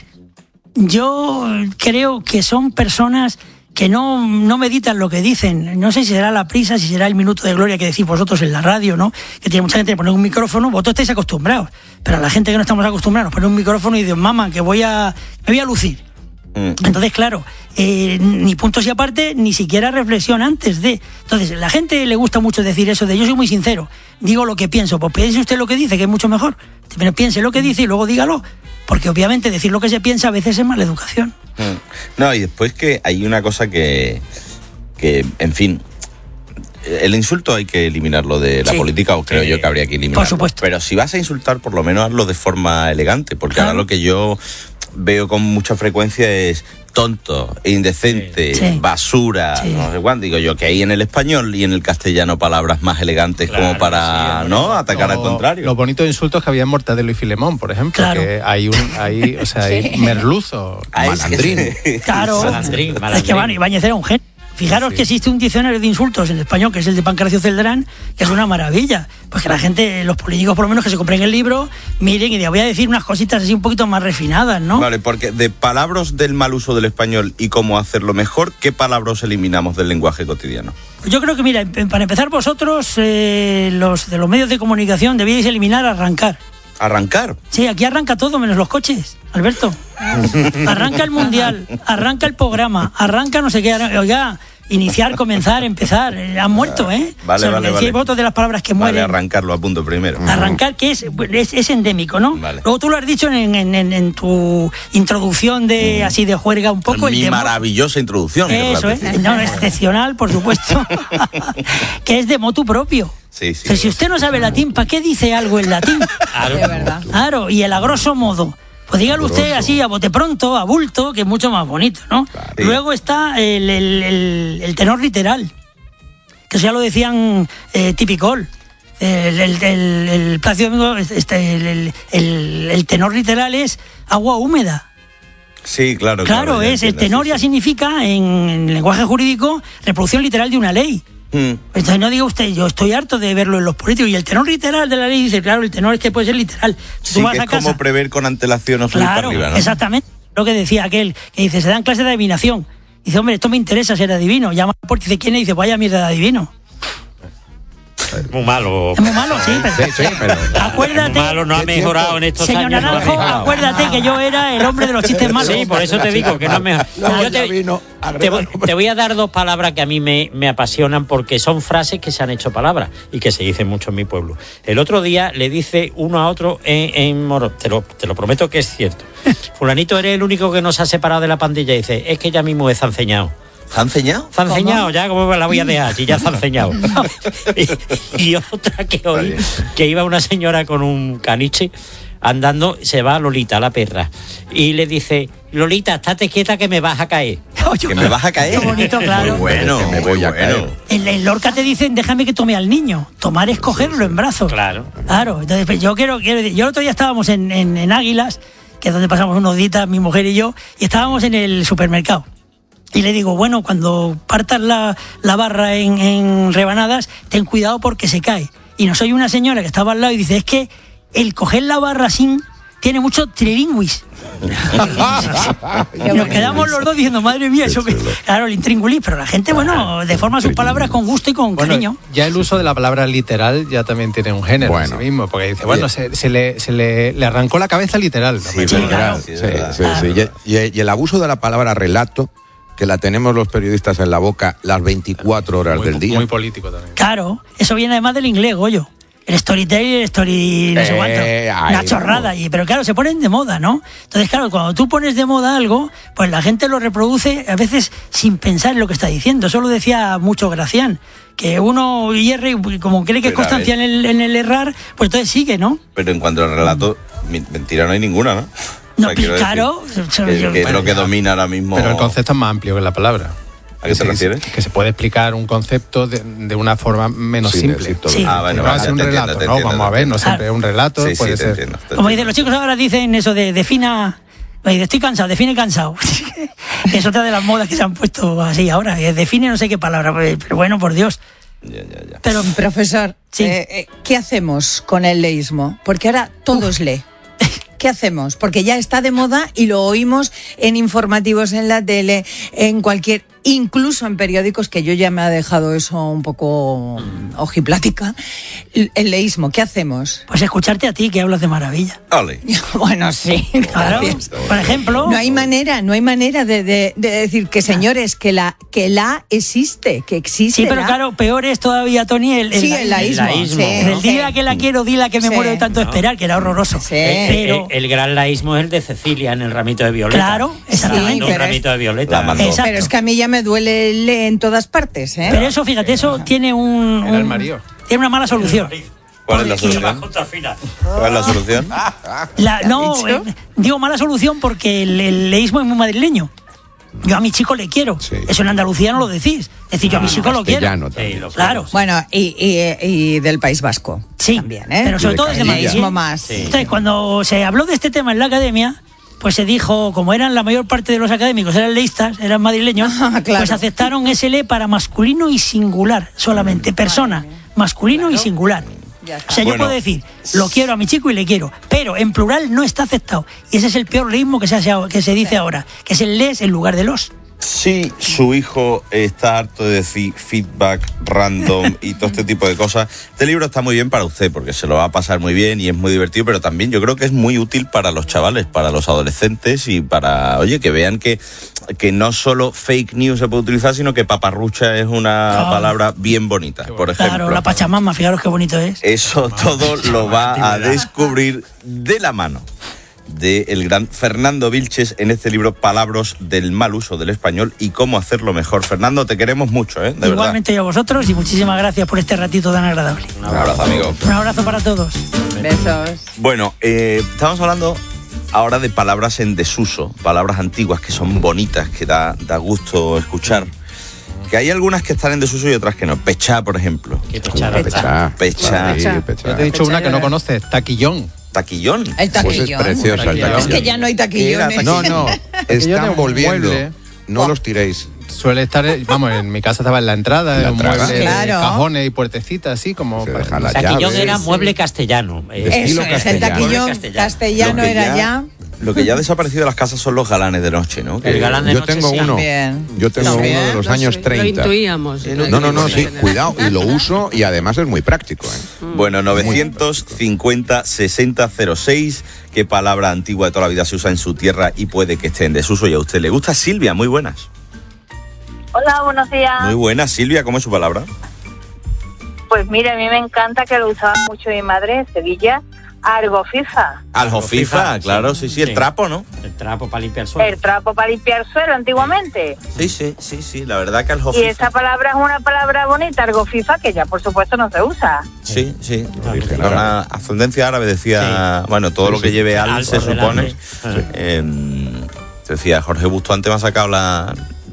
yo creo que son personas que no, no meditan lo que dicen. No sé si será la prisa, si será el minuto de gloria que decís vosotros en la radio, ¿no? Que tiene mucha gente que poner un micrófono, vosotros estáis acostumbrados. Pero a la gente que no estamos acostumbrados, nos pone un micrófono y dice, mamá, que voy a, me voy a lucir. Mm. Entonces, claro, eh, ni puntos y aparte, ni siquiera reflexión antes de. Entonces, la gente le gusta mucho decir eso de yo soy muy sincero, digo lo que pienso. Pues piense usted lo que dice, que es mucho mejor. Pero piense lo que dice y luego dígalo. Porque obviamente decir lo que se piensa a veces es mala educación. No, y después que hay una cosa que, que en fin, el insulto hay que eliminarlo de la sí. política, o creo eh, yo que habría que eliminarlo. Por supuesto. Pero si vas a insultar, por lo menos hazlo de forma elegante, porque claro. ahora lo que yo veo con mucha frecuencia es tonto, indecente, sí. basura, sí. no sé cuánto. Digo yo que hay en el español y en el castellano palabras más elegantes claro, como para sí, no atacar lo, al contrario. Los bonitos insultos que había en Mortadelo y Filemón, por ejemplo, claro. que hay un, hay, o sea, hay sí. merluzo, malandrín. Es que, claro, malandrín, malandrín. Es que van, Ibáñez era un genio. Fijaros sí. que existe un diccionario de insultos en español, que es el de Pancracio Celdrán, que es una maravilla. Pues que la gente, los políticos por lo menos que se compren el libro, miren y digan, voy a decir unas cositas así un poquito más refinadas, ¿no? Vale, porque de palabras del mal uso del español y cómo hacerlo mejor, ¿qué palabras eliminamos del lenguaje cotidiano? Yo creo que, mira, para empezar vosotros, eh, los de los medios de comunicación, debíais eliminar arrancar. ¿Arrancar? Sí, aquí arranca todo, menos los coches, Alberto. Arranca el mundial, arranca el programa, arranca no sé qué. Oiga, iniciar, comenzar, empezar. Han muerto, ¿eh? Vale, o sea, vale, vale. Votos de las palabras que mueren. Vale, arrancarlo a punto primero. Arrancar, que es, es, es endémico, ¿no? Vale. Luego tú lo has dicho en, en, en, en tu introducción de mm. así de juerga un poco. Mi el maravillosa introducción. Eso es, ¿eh? No, excepcional, por supuesto. Que es de motu propio. Sí, sí, pero si usted no sabe latín, ¿para qué dice algo en latín? Claro, de verdad. Claro, y el a grosso modo. Pues dígalo usted así, a bote pronto, a bulto, que es mucho más bonito, ¿no? Claro. Luego está el, el, el, el tenor literal, que eso ya lo decían eh, Tipicol. El, el, el, el Plácido Domingo, este, el, el, el, el tenor literal es agua húmeda. Sí, claro. Claro, claro es, el tenor ya significa, en, en lenguaje jurídico, reproducción literal de una ley. Mm. Entonces no diga usted, yo estoy harto de verlo en los políticos. Y el tenor literal de la ley dice, claro, el tenor es que puede ser literal. Si sí, tú vas que a es casa, como prever con antelación o subir claro, para arriba, ¿no? Exactamente. Lo que decía aquel, que dice, se dan clases de adivinación. Dice, hombre, esto me interesa ser adivino. Llama a la puerta y dice, ¿quién es? Y dice, vaya mierda de adivino. Muy malo. Es muy malo, sí, pero, sí, sí, pero acuérdate. Muy malo, no ha mejorado en estos señor años. Señor Naranjo, no acuérdate que yo era el hombre de los chistes malos. Sí, por eso te digo que no me. Yo te, te, voy, te voy a dar dos palabras que a mí me, me apasionan porque son frases que se han hecho palabras y que se dicen mucho en mi pueblo. El otro día le dice uno a otro en, en Moro, te lo, te lo prometo que es cierto. Fulanito, eres el único que nos ha separado de la pandilla. Y dice, es que ya mismo es zanceñado. ¿Se han enseñado? Se han enseñado, ya como la voy a dejar, si ya se han enseñado. y, y otra que oí, que iba una señora con un caniche andando, se va Lolita, la perra, y le dice, Lolita, estate quieta que me vas a caer. ¿Que me vas a caer? Qué bonito, claro. Muy bueno, me voy a caer. En, en Lorca te dicen, déjame que tome al niño. Tomar es cogerlo en brazos. Claro. Claro, entonces pues, yo quiero, quiero decir, yo el otro día estábamos en, en, en Águilas, que es donde pasamos unos días mi mujer y yo, y estábamos en el supermercado. Y le digo, bueno, cuando partas la, la barra en, en rebanadas, ten cuidado porque se cae. Y nos oye una señora que estaba al lado y dice, es que el coger la barra sin tiene mucho trilingüis. Y nos quedamos los dos diciendo, madre mía, eso que... Claro, el intríngulis, pero la gente, bueno, deforma sus palabras con gusto y con bueno, cariño. Ya el uso de la palabra literal ya también tiene un género bueno. en sí mismo, porque dice, bueno, se, se, le, se le, le arrancó la cabeza literal. Sí, sí, claro. sí, sí, sí, sí. Y, y el abuso de la palabra relato, que la tenemos los periodistas en la boca las veinticuatro horas muy, del día. Muy político también. Claro, eso viene además del inglés, Goyo. El storytelling y el story no sé cuánto. Eh, una chorrada. Y, pero claro, se ponen de moda, ¿no? Entonces, claro, cuando tú pones de moda algo, pues la gente lo reproduce a veces sin pensar en lo que está diciendo. Eso lo decía mucho Gracián, que uno hierre y como cree que es constancia en el, en el errar, pues entonces sigue, ¿no? Pero en cuanto al relato, mentira no hay ninguna, ¿no? No, o sea, claro. Decir, que, que es lo que domina ahora mismo. Pero el concepto es más amplio que la palabra. ¿A qué te refieres? Que se puede explicar un concepto de, de una forma menos sí, simple. Sí. Ah, bueno, no va a ser un relato, entiendo, ¿no? Vamos a ver, no siempre es un relato, sí, puede sí, ser. Entiendo, como dicen los chicos ahora, dicen eso de defina, estoy cansado, define cansado. Es otra de las modas que se han puesto así ahora, define no sé qué palabra, pero bueno, por Dios. Ya, ya, ya. Pero, profesor, sí. eh, ¿qué hacemos con el leísmo? Porque ahora todos lee. ¿Qué hacemos? Porque ya está de moda y lo oímos en informativos, en la tele, en cualquier, incluso en periódicos, que yo ya me ha dejado eso un poco ojiplática. El leísmo, ¿qué hacemos? Pues escucharte a ti, que hablas de maravilla. Ole. Bueno, sí, claro. Por ejemplo. No hay manera, no hay manera de, de, de decir que, señores, que la, que la existe, que existe. Sí, pero la... claro, peor es todavía, Tony, el, el, sí, el laísmo. El, laísmo. Sí, el dile a que la quiero, dile a que me sí. muero de tanto no. esperar, que era horroroso. Sí. Pero... El, el, el gran laísmo es el de Cecilia en el ramito de violeta. Claro, exactamente. Sí, un ramito es... de violeta. Pero es que a mí ya me duele el en todas partes, ¿eh? Pero eso, fíjate, eso tiene un, un tiene una mala solución. ¿Cuál es la solución? ¿Cuál es la solución? La, no, eh, digo mala solución porque el, el leísmo es muy madrileño. Yo a mi chico le quiero. Sí. Eso en Andalucía no lo decís. Es decir, yo a mi chico lo quiero. Sí, lo claro. Bueno, y, y, y del País Vasco. Sí, también, ¿eh? Pero sobre todo es de leísmo más. Sí. Entonces, cuando se habló de este tema en la academia, pues se dijo, como eran la mayor parte de los académicos, eran leístas, eran madrileños, ah, claro. Pues aceptaron ese le para masculino y singular, solamente, persona, masculino claro. y singular. O sea, yo bueno. puedo decir, lo quiero a mi chico y le quiero, pero en plural no está aceptado. Y ese es el peor leísmo que se, hace, que se dice ahora, que es el les en lugar de los. Si su hijo está harto de decir feedback random y todo este tipo de cosas, este libro está muy bien para usted porque se lo va a pasar muy bien y es muy divertido, pero también yo creo que es muy útil para los chavales, para los adolescentes y para, oye, que vean que, que no solo fake news se puede utilizar, sino que paparrucha es una oh. palabra bien bonita, por ejemplo. Claro, la Pachamama, fijaros qué bonito es. Eso todo lo va a descubrir de la mano del gran Fernando Vilches en este libro Palabras del mal uso del español y cómo hacerlo mejor. Fernando, te queremos mucho, ¿eh? De Igualmente verdad. yo a vosotros y muchísimas gracias por este ratito tan agradable. Un abrazo, amigo. Un abrazo para todos. Besos. Bueno, eh, estamos hablando ahora de palabras en desuso, palabras antiguas que son bonitas, que da, da gusto escuchar. Que hay algunas que están en desuso y otras que no. Pechá, por ejemplo. ¿Qué pechá? Pechá. Pechá. Sí, pechá. Yo te he dicho una que no conoces, taquillón. ¿Taquillón? El taquillón. Pues es preciosa. El taquillón. Es que ya no hay taquillones. No, no, están volviendo. No oh. los tiréis. Suele estar, vamos, en mi casa estaba en la entrada, en un mueble claro. de cajones y puertecitas, así como... Se para... la taquillón llave, era sí. mueble castellano. Eh, Eso es, el taquillón castellano, castellano era ya... ya... Lo que ya ha desaparecido de las casas son los galanes de noche, ¿no? El galán de yo noche tengo sí. uno. También. Yo tengo También. uno de los no, años treinta. Lo intuíamos. No, no, no, sí, cuidado. Y lo uso y además es muy práctico, ¿eh? Bueno, novecientos cincuenta sesenta cero seis. ¿Qué palabra antigua de toda la vida se usa en su tierra y puede que esté en desuso y a usted le gusta? Silvia, muy buenas. Hola, buenos días. Muy buenas, Silvia, ¿cómo es su palabra? Pues mira, a mí me encanta que lo usaba mucho mi madre en Sevilla. Algofifa. Algofifa, claro, sí, sí, el trapo, ¿no? El trapo para limpiar suelo. El trapo para limpiar suelo, antiguamente. Sí, sí, sí, sí, la verdad que algofifa. Y esa palabra es una palabra bonita, algofifa, que ya por supuesto no se usa. Sí, sí, una ascendencia árabe, decía, sí. Bueno, todo sí, lo que lleve al se supone. Sí. Eh, decía, Jorge Bustuante me ha sacado la...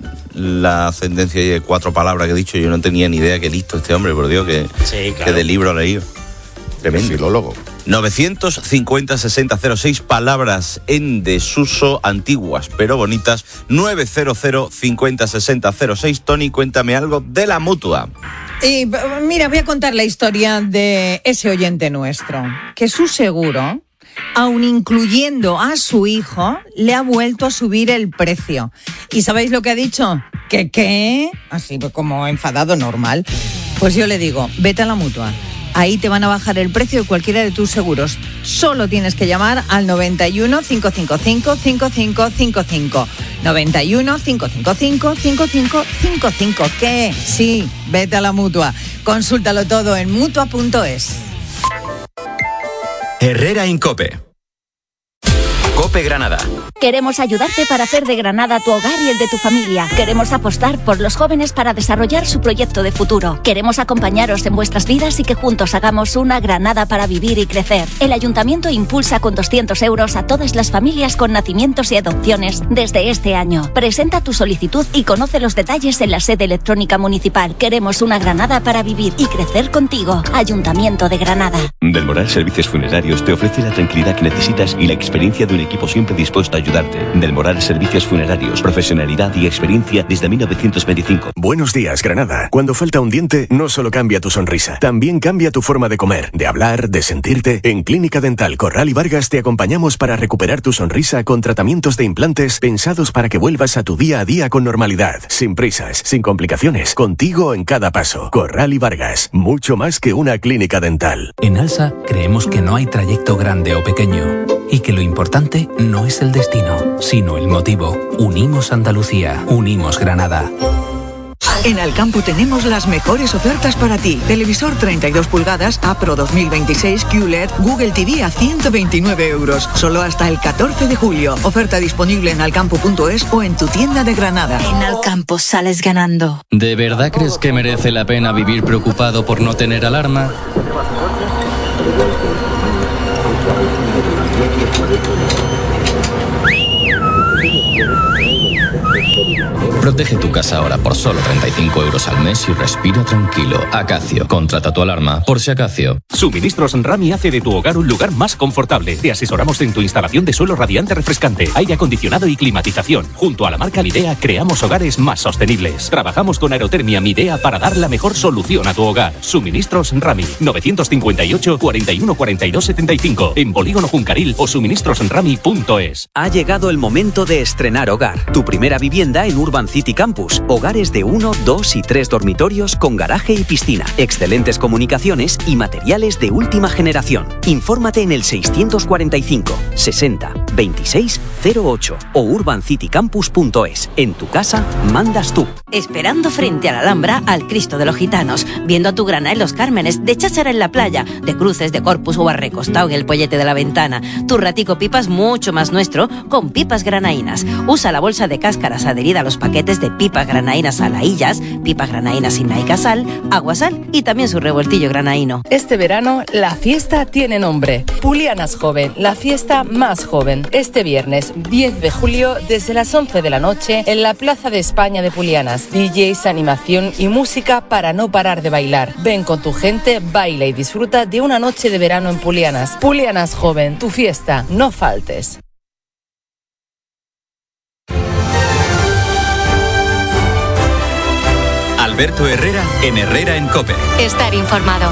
la ascendencia de cuatro palabras que he dicho, yo no tenía ni idea, que listo este hombre, por Dios, que, sí, claro. que de libro ha leído. Tremendo. Filólogo. novecientos cincuenta sesenta cero seis, palabras en desuso, antiguas pero bonitas. Novecientos cincuenta sesenta cero seis. Tony, cuéntame algo de la Mutua. Y mira, voy a contar la historia de ese oyente nuestro, que su seguro, aun incluyendo a su hijo, le ha vuelto a subir el precio. ¿Y sabéis lo que ha dicho? ¿Que qué? Así como enfadado normal. Pues yo le digo, vete a la Mutua. Ahí te van a bajar el precio de cualquiera de tus seguros. Solo tienes que llamar al noventa y uno, cinco cinco cinco, cinco cinco cinco cinco. noventa y uno, cinco cinco cinco, cinco cinco cinco cinco. ¿Qué? Sí, vete a la Mutua. Consúltalo todo en mutua punto es. Herrera Incope. Cope Granada. Queremos ayudarte para hacer de Granada tu hogar y el de tu familia. Queremos apostar por los jóvenes para desarrollar su proyecto de futuro. Queremos acompañaros en vuestras vidas y que juntos hagamos una Granada para vivir y crecer. El Ayuntamiento impulsa con doscientos euros a todas las familias con nacimientos y adopciones desde este año. Presenta tu solicitud y conoce los detalles en la sede electrónica municipal. Queremos una Granada para vivir y crecer contigo. Ayuntamiento de Granada. Del Moral Servicios Funerarios te ofrece la tranquilidad que necesitas y la experiencia de un equipo siempre dispuesto a ayudarte. Del Moral Servicios Funerarios, profesionalidad y experiencia desde mil novecientos veinticinco. Buenos días, Granada. Cuando falta un diente, no solo cambia tu sonrisa, también cambia tu forma de comer, de hablar, de sentirte. En Clínica Dental Corral y Vargas te acompañamos para recuperar tu sonrisa con tratamientos de implantes pensados para que vuelvas a tu día a día con normalidad, sin prisas, sin complicaciones, contigo en cada paso. Corral y Vargas, mucho más que una clínica dental. En Alsa creemos que no hay trayecto grande o pequeño y que lo importante no es el destino, sino el motivo. Unimos Andalucía, unimos Granada. En Alcampo tenemos las mejores ofertas para ti. Televisor treinta y dos pulgadas, A Pro dos mil veintiséis Q L E D, Google T V a ciento veintinueve euros. Solo hasta el catorce de julio. Oferta disponible en alcampo punto es o en tu tienda de Granada. En Alcampo sales ganando. ¿De verdad crees que merece la pena vivir preocupado por no tener alarma? Protege tu casa ahora por solo treinta y cinco euros al mes y respira tranquilo. Acacio, contrata tu alarma por si acacio. Suministros Rami hace de tu hogar un lugar más confortable. Te asesoramos en tu instalación de suelo radiante refrescante, aire acondicionado y climatización. Junto a la marca Midea creamos hogares más sostenibles. Trabajamos con Aerotermia Midea para dar la mejor solución a tu hogar. Suministros Rami, novecientos cincuenta y ocho, cuarenta y uno, cuarenta y dos, setenta y cinco, en Polígono Juncaril o suministros rami punto es. Ha llegado el momento de estrenar hogar. Tu primera vivienda en Urban City Campus. Hogares de uno, dos y tres dormitorios con garaje y piscina. Excelentes comunicaciones y materiales de última generación. Infórmate en el seiscientos cuarenta y cinco, sesenta, veintiséis, cero ocho o urban city campus punto es. En tu casa mandas tú. Esperando frente a la Alhambra al Cristo de los Gitanos, viendo a tu grana en Los Cármenes, de cháchara en la playa, de cruces de Corpus o arrecostado en el pollete de la ventana. Tu ratico pipas mucho más nuestro con pipas granaínas. Usa la bolsa de cáscaras adherida a los paquetes de pipas granaínas alaillas, pipas granaínas sin naica sal, agua sal y también su revoltillo granaíno. Este verano la fiesta tiene nombre. Pulianas Joven, la fiesta más joven. Este viernes diez de julio desde las once de la noche en la Plaza de España de Pulianas. D Js, animación y música para no parar de bailar. Ven con tu gente, baila y disfruta de una noche de verano en Pulianas. Pulianas Joven, tu fiesta, no faltes. Alberto Herrera en Herrera en Cope. Estar informado.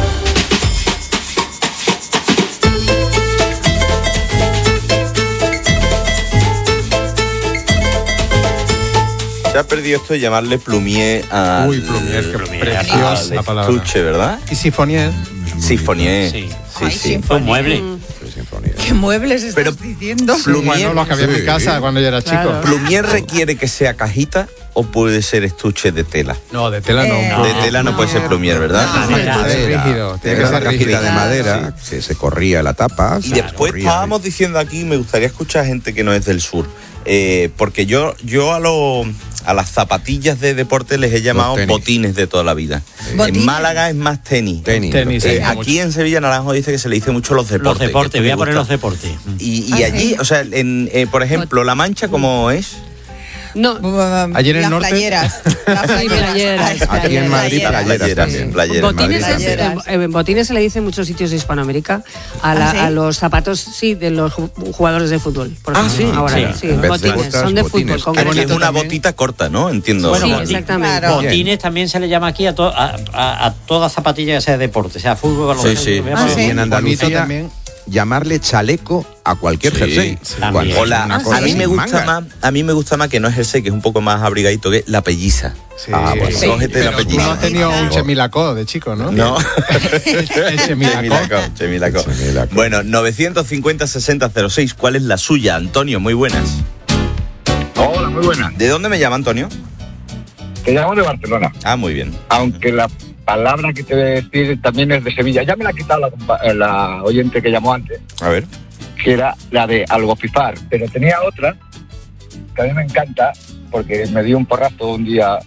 Se ha perdido esto de llamarle plumier al... Uy, plumier, qué preciosa la palabra. Estuche, ¿verdad? Y sifonier. Sifonier. Sí, sí. Ay, sí. Un mueble. ¿Qué muebles estás Pero diciendo? Plumier, bueno, los que había en mi casa cuando yo era Claro. chico. ¿Plumier requiere que sea cajita o puede ser estuche de tela? No, de tela no. Eh, De tela no, puede ser plumier, ¿verdad? No, de no, madera. es rígido, tiene que Era ser una cajita rígido. de madera, se, se corría la tapa. Y se después corría. estábamos diciendo aquí, me gustaría escuchar a gente que no es del sur, eh, porque yo, yo a los a las zapatillas de deporte les he llamado tenis. botines de toda la vida. ¿Botines? En Málaga es más tenis. Tenis, Eh, sí, aquí mucho. en Sevilla Naranjo dice que se le dice mucho los deportes. Los deportes, que voy esto a me poner los gusta. deportes. Y, y Ah, allí, sí. o sea, en, eh, por ejemplo, La Mancha, ¿cómo es? No. Ayer en las el norte. playeras. Las playeras. Aquí en Madrid, playeras también. Playeras, Botines, Madrid es, también. en botines se le dice en muchos sitios de Hispanoamérica a, la, ¿Ah, sí? a los zapatos, sí, de los ju- jugadores de fútbol. Por Ah, ejemplo. sí. Ahora, Sí. sí. En vez de Botines, botas, son de botines. fútbol. Aquí es concreto. una botita corta, ¿no? Entiendo. Bueno, sí, Boti- exactamente. Claro. Botines también se le llama aquí a, to- a, a, a toda zapatilla que sea deporte, sea fútbol, Sí, sí. Ah, sí. Y en Bonito Andalucía, también. llamarle chaleco a cualquier Sí, jersey. sí. Cuando También. es Hola, una Ah, cosa a mí sin me gusta manga. más, a mí me gusta más que no es jersey, que es un poco más abrigadito, que la pelliza. Sí. Ah, pues Sí. cógete la Pero tú pelliza. no has tenido un chemilacó de chico, ¿no? No. El chemilacó. Chemilacó, chemilacó. Chemilacó. Bueno, novecientos cincuenta sesenta cero seis, ¿cuál es la suya, Antonio? Muy buenas. Hola, muy buenas. ¿De dónde me llama, Antonio? Te llamo de Barcelona. Ah, muy bien. Aunque la palabra que te voy a decir también es de Sevilla. Ya me la ha quitado la, compa- eh, la oyente que llamó antes, A ver. que era la de algofifar. Pero tenía otra que a mí me encanta, porque me dio un porrazo un día.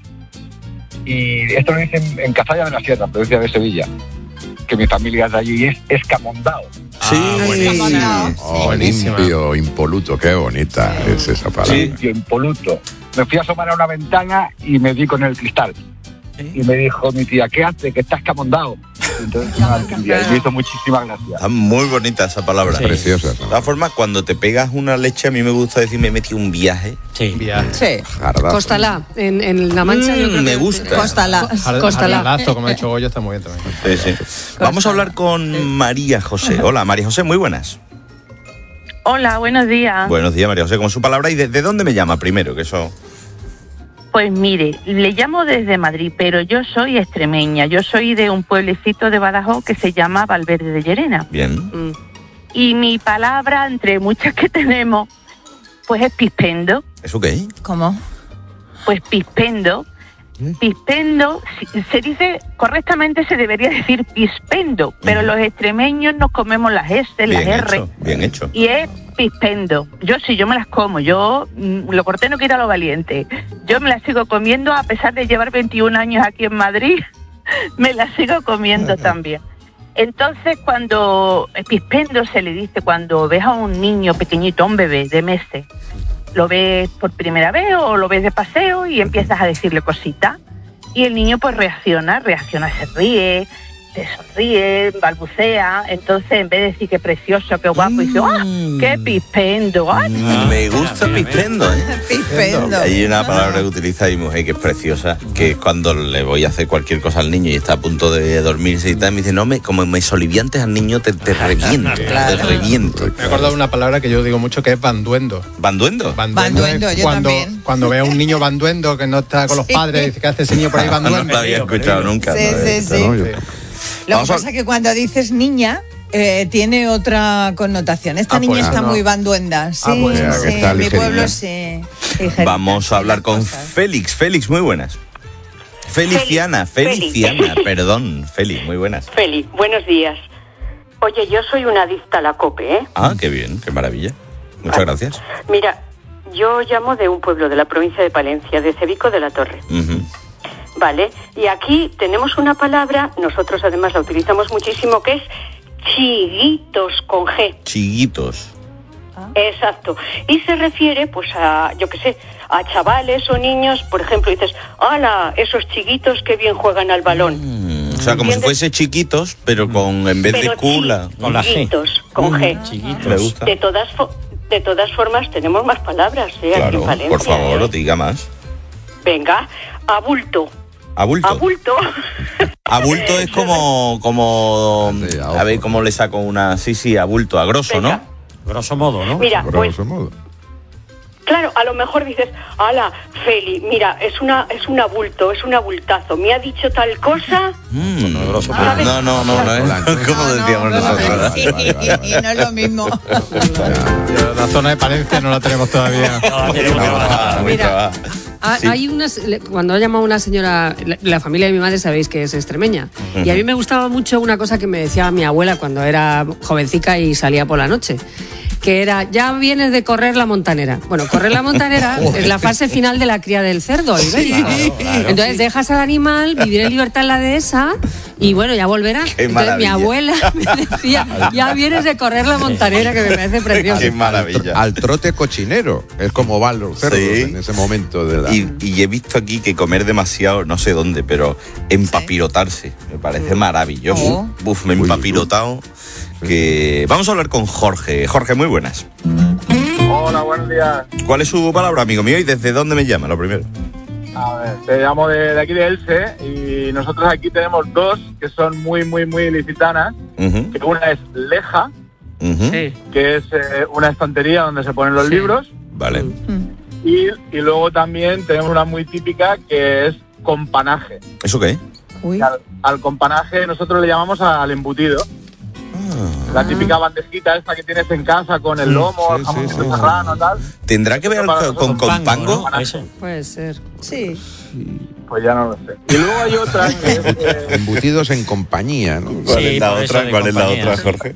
Y esto lo dicen en Cazalla de la Sierra, provincia de Sevilla, que mi familia es de allí, y es escamondao. Sí, Escamondao. Oh, Buenísima. limpio, impoluto, qué bonita es esa palabra. Limpio, impoluto. Me fui a asomar a una ventana y me di con el cristal. Y me dijo mi tía, ¿qué hace? Que estás camondado. Y entonces no la entendía, y me hizo muchísimas gracias. Está muy bonita esa palabra. Sí. Preciosa. De todas formas, cuando te pegas una leche, a mí me gusta decir, me metí un viaje. Sí. Sí. Jardazo. Costalá, en, en La Mancha. Mm, yo creo me que- gusta. Cóstala. Jard- Cóstala. Jardazo, como ha dicho Goyo, está muy bien también. Sí, sí. Vamos a hablar con María José. Hola, María José, muy buenas. Hola, buenos días. Buenos días, María José, como su palabra. ¿Y de, de dónde me llama primero? Que eso... Pues mire, le llamo desde Madrid, pero yo soy extremeña. Yo soy de un pueblecito de Badajoz que se llama Valverde de Llerena. Bien. Y mi palabra, entre muchas que tenemos, pues es pispendo. ¿Eso qué? ¿Cómo? Pues pispendo. Pispendo, si- se dice, correctamente se debería decir pispendo, pero los extremeños nos comemos las S, las Bien R. hecho, bien hecho. Y es pispendo. Yo sí, yo me las como. Yo, mm, lo corté no quita lo valiente. Yo me las sigo comiendo a pesar de llevar veintiún años aquí en Madrid. Me las sigo comiendo también. Entonces, cuando el pispendo se le dice cuando ves a un niño pequeñito, un bebé de meses, lo ves por primera vez o lo ves de paseo y empiezas a decirle cositas. Y el niño pues reacciona, reacciona, se ríe, te sonríe, balbucea. Entonces, en vez de decir qué precioso, qué guapo, dice, ¡ah, qué pispendo! ¡Ay! Me gusta pispendo, ¿eh? Pispendo. Hay una palabra que utiliza mi mujer que es preciosa, que es cuando le voy a hacer cualquier cosa al niño y está a punto de dormirse y tal, me dice, no, me, como me soliviantes al niño, te, te reviento, te reviento. Me he acordado de una palabra que yo digo mucho que es banduendo. ¿Banduendo? Banduendo, es yo cuando, también. cuando ve a un niño banduendo que no está con los Sí. padres, dice que hace ese niño por ahí No banduendo. lo había escuchado nunca. Sí, no lo había sí, escuchado. sí. No, yo- Lo Vamos que a- pasa es que cuando dices niña, eh, tiene otra connotación. Esta Ah, niña pues, está no. muy banduenda. Sí, Ah, pues, ya, que sí, está en mi ligerilla. pueblo sí. ligerita, Vamos a hablar las con cosas. Félix. Félix, muy buenas. Feliciana, Feliciana, perdón. Félix, muy buenas. Feli, buenos días. Oye, yo soy una adicta a la COPE, ¿eh? Ah, qué bien, qué maravilla. Muchas gracias. Mira, yo llamo de un pueblo de la provincia de Palencia, de Cebico de la Torre. Ujú. Vale, y aquí tenemos una palabra, nosotros además la utilizamos muchísimo, que es chiguitos con G. Chiguitos. Exacto. Y se refiere, pues, a, yo qué sé, a chavales o niños, por ejemplo, dices, ¡hala! Esos chiguitos que bien juegan al balón. Mm, o sea, como si ¿Entiendes? fuese chiquitos, pero con en vez Pero de cula. chi- Con la G. chiquitos, con G. Me gusta. De todas, fo- de todas formas, tenemos más palabras, ¿eh? Aquí Claro, en Palencia. por favor, diga más. Venga, abulto. Abulto. Abulto. Abulto es como, como, a ver cómo le saco una, sí, sí, abulto, a grosso, ¿no? Grosso modo, ¿no? Mira, pues, Grosso modo. claro, a lo mejor dices, ala, Feli, mira, es una es un abulto, es un abultazo. Me ha dicho tal cosa. Mm, no, ¿sabes? no, no, no, no, es como decíamos nosotros. Sí, y no es lo mismo. La zona de Palencia no la tenemos todavía. Muy Mira, trabajo. Ha- Sí. Hay unas, le- cuando ha llamado una señora, la, la familia de mi madre sabéis que es extremeña, Ujú. y a mí me gustaba mucho una cosa que me decía mi abuela cuando era jovencica y salía por la noche, que era, ya vienes de correr la montanera. Bueno, correr la montanera es la fase final de la cría del cerdo, ibérico. Claro, claro. Entonces dejas al animal vivir en libertad en la dehesa, Y bueno, ya volverán. Qué Entonces mi maravilla. abuela me decía, ya vienes de correr la montanera, que me parece precioso. Qué maravilla. Al trote cochinero, es como van los cerdos Sí. en ese momento de la... Y, y he visto aquí que comer demasiado, no sé dónde, pero empapirotarse. Me parece maravilloso. Oh. Buf, me he empapirotado. Que... Vamos a hablar con Jorge. Jorge, muy buenas. Hola, buenos días. ¿Cuál es su palabra, amigo mío? ¿Y desde dónde me llama, lo primero? A ver, te llamo de, de aquí de Elche y nosotros aquí tenemos dos que son muy, muy, muy ilicitanas. Uh-huh. Que una es Leja, Uh-huh. Sí. que es eh, una estantería donde se ponen los Sí. libros. Vale. Y, y luego también tenemos una muy típica que es companaje. ¿Eso qué? Uy. Al, al companaje nosotros le llamamos al embutido. La típica bandejita esta que tienes en casa con el lomo, el jamón serrano, tal. ¿Tendrá que ver Para con, con nosotros, pango? ¿no? Eso. Puede ser. Sí. Pues ya no lo sé. Y luego hay otra que es, eh, Embutidos en compañía, ¿no? ¿Cuál Sí, es la por eso otra? de ¿Cuál es la compañía. otra, Jorge?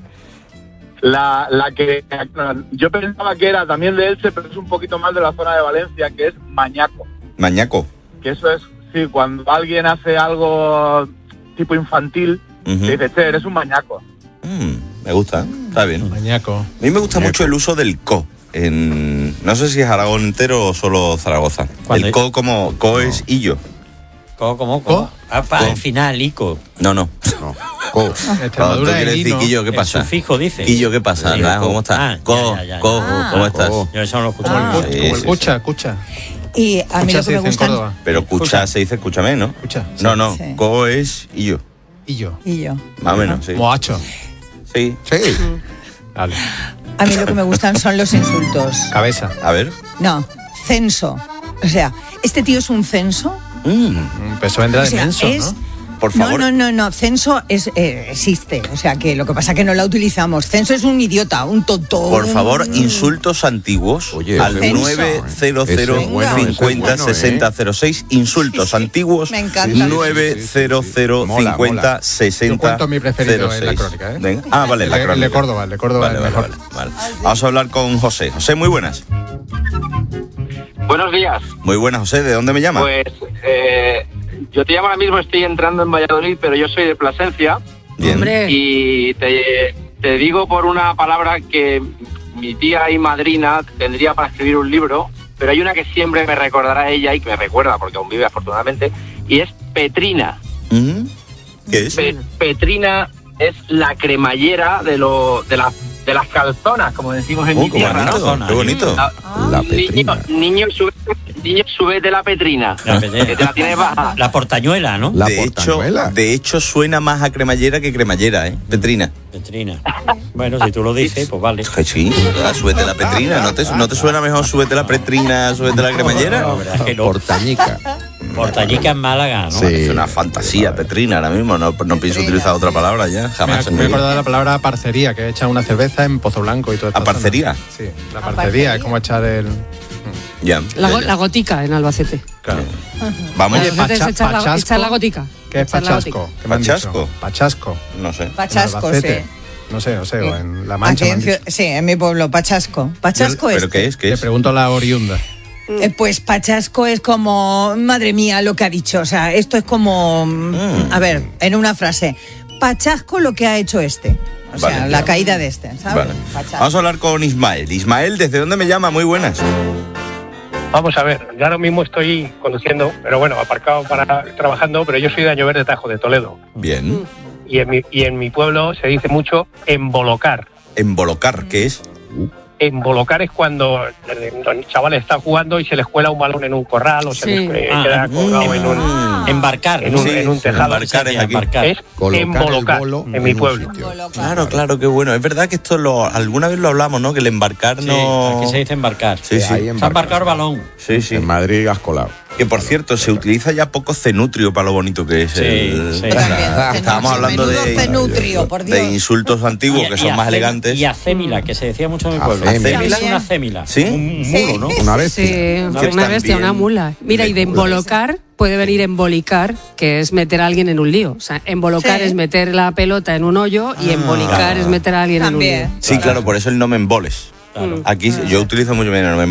la, la que yo pensaba que era también de Elche, pero es un poquito más de la zona de Valencia, que es mañaco. Mañaco. Que eso es, sí, cuando alguien hace algo tipo infantil, Ujú. te dice, che, eres un mañaco. Mm, me gusta, está bien. Mañaco. A mí me gusta mucho el uso del co. En, no sé si es Aragón entero o solo Zaragoza. ¿Cuándo El es? co como co es illo. ¿Cómo, cómo, cómo? Ah, pa, Co. al final, Ico. No, no. No. Co. Cuando tú Extremadura quieres es decir lino. Quillo, ¿qué El pasa? sufijo dice. Quillo, ¿qué pasa? Sí, Nada, co. ¿cómo estás? Ah, Co, ya, ya, ya. co, Ah. ¿cómo estás? Co. Yo eso no lo escucho. Como el, Ah. cu- Sí, como el sí. cucha, cucha. Y a mí Cucha lo se que me dice en gustan... Córdoba. Pero escucha, Escucha. se dice escúchame, ¿no? Escucha. No, no. Sí. Co es illo. Y yo. Y yo. Más o menos, sí. Moacho. Sí. Sí. Vale. A mí lo que me gustan son los insultos. Cabeza. A ver. No, censo. O sea, ¿este tío es un censo? Mm, Mm, Pues eso vendrá O de sea, menso, es- ¿no? por No, favor. no, no, no. Censo es, eh, existe. O sea, que lo que pasa es que no la utilizamos. Censo es un idiota, un tonto. Por un- favor, insultos antiguos Oye, al ese es bueno, nueve cero cero ese es bueno, ese es cincuenta bueno, sesenta cero seis. Insultos Sí, sí, antiguos me encanta. nueve cero cero Mola, cincuenta mola. sesenta Yo cuento mi preferido cero en la seis. crónica, ¿eh? Venga. Ah, vale, la El de- el crónica. de Córdoba, el de Córdoba Vale, es vale, mejor. vale, vale. Vamos a hablar con José. José, muy buenas. Buenos días. Muy buenas, José. ¿De dónde me llama? Pues eh, yo te llamo ahora mismo, estoy entrando en Valladolid, pero yo soy de Plasencia. Bien. Hombre. Y te, te digo por una palabra que mi tía y madrina tendría para escribir un libro, pero hay una que siempre me recordará a ella y que me recuerda porque aún vive afortunadamente, y es Petrina. ¿Mm? ¿Qué es? Pe- Petrina es la cremallera de, lo, de, la- de las calzonas, como decimos en Oh, mi qué tierra, ¿no? bonito, qué bonito. Ah, La Niño, Petrina. niño, sube, niño, súbete la Petrina. La Petrina. Que te la tienes baja. La portañuela, ¿no? La de, hecho, portañuela. de hecho, suena más a cremallera que cremallera, ¿eh? Petrina. Petrina. Bueno, si tú lo dices, pues vale. Que sí, ah, súbete la Petrina. ¿No te, ¿No te suena mejor súbete la Petrina, súbete la cremallera? No, verdad que no. Portañica. Portañica en Málaga, ¿no? Sí. Es una fantasía, Petrina, ahora mismo. No, no pienso utilizar otra palabra ya, Me, jamás. en me mi he vida. acordado de la palabra parcería, que echan una cerveza en Pozo Blanco y todo esto. ¿A parcería? Sí, la parcería, es como echar el... Ya. La, go- ya, ya. la gotica en Albacete. Claro. Vamos. Oye, Albacete es pacha- echar, la, pachasco. echar la gotica. ¿Qué es Echar la gotica. pachasco? ¿Qué me han dicho? ¿Pachasco? Pachasco. No sé. Pachasco, En Albacete. sí. No sé, no sé, o en La Aquí Mancha me en han Ciu- dicho. sí, en mi pueblo, Pachasco. Pachasco es. ¿Pero qué es? ¿Qué Le es? pregunto a la oriunda. Eh, pues Pachasco es como, madre mía, lo que ha dicho. O sea, esto es como, Mm. a ver, en una frase, Pachasco lo que ha hecho este. O sea, Vale, la ya. caída de este, ¿sabes? Vale. Pachasco. Vamos a hablar con Ismael. Ismael, ¿desde dónde me llama? Muy buenas. Vamos a ver, yo ahora mismo estoy conduciendo, pero bueno, aparcado para trabajando, pero yo soy de Añover de Tajo, de Toledo. Bien. Y en mi, y en mi pueblo se dice mucho embolocar. Embolocar, ¿qué es? Embolocar es cuando el chaval está jugando y se le cuela un balón en un corral o se Sí. les eh, Ah, queda mm, colgado en un, Embarcar. en un, Sí, en un tejado. embarcar es aquí. Embarcar. Es Colocar el embolocar bolo en mi un pueblo. sitio. Claro, claro, qué bueno. Es verdad que esto lo alguna vez lo hablamos, ¿no? Que el embarcar Sí, no. aquí se dice embarcar. Sí, sí. Ahí Se ha embarcar. embarcado el balón. Sí, sí. En Madrid has colado. Que por cierto, se utiliza ya poco cenutrio para lo bonito que es. Sí, el- sí. o sea, También, estábamos hablando menudo de, cenutrio, por Dios. de insultos antiguos que Y- y son más acémila- elegantes. Y acémila, que se decía mucho en mi pueblo. Acémila. Acémila es una acémila. ¿Sí? Un Sí. muro, ¿no? Una vez. Sí, una, bestia. bestia, una También mula. Mira, y de de culo. embolocar puede venir embolicar, que es meter a alguien en un lío. O sea, embolocar Sí. es meter la pelota en un hoyo y embolicar claro. es meter a alguien También. en un lío. Sí, claro, por eso el no me emboles. Claro. Aquí yo utilizo mucho bien el no me emboles.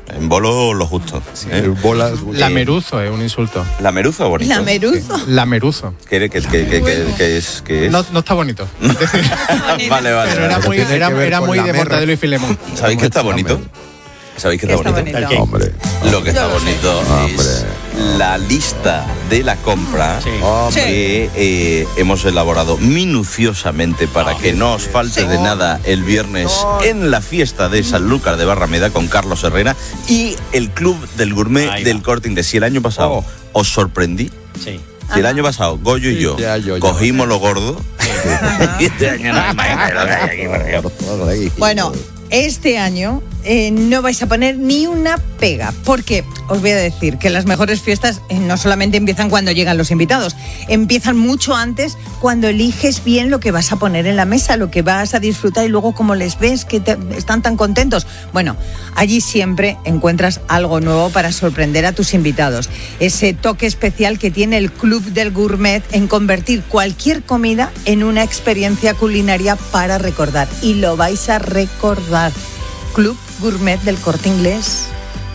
En bolo lo justo. Sí, ¿eh? bolas, la meruzo es un insulto. ¿La meruzo es bonito? ¿La meruzo? Sí. La meruzo. ¿Qué, qué, qué, qué, qué, qué es? ¿Qué es? No, no está bonito. Vale, vale. Pero era muy, era, era muy de Mortadelo y Filemón. ¿Sabéis que está bonito? ¿Sabéis que está, está bonito? bonito? Hombre. Lo que está Yo lo bonito es la lista de la compra Sí. que eh, hemos elaborado minuciosamente para que no os falte de nada el viernes en la fiesta de Sanlúcar de Barrameda con Carlos Herrera y el Club del Gourmet Ahí va. del Corte Inglés. Si el año pasado Oh. os sorprendí, Sí. si el año pasado Goyo y Sí, yo ya, yo, yo. cogimos lo gordo, y este año no hay más lo que hay aquí, por Dios. Bueno, este año eh, no vais a poner ni una pega, porque os voy a decir que las mejores fiestas eh, no solamente empiezan cuando llegan los invitados, empiezan mucho antes cuando eliges bien lo que vas a poner en la mesa, lo que vas a disfrutar y luego como les ves que te- están tan contentos. Bueno, allí siempre encuentras algo nuevo para sorprender a tus invitados. Ese toque especial que tiene el Club del Gourmet en convertir cualquier comida en una experiencia culinaria para recordar. Y lo vais a recordar. Club Gourmet del Corte Inglés.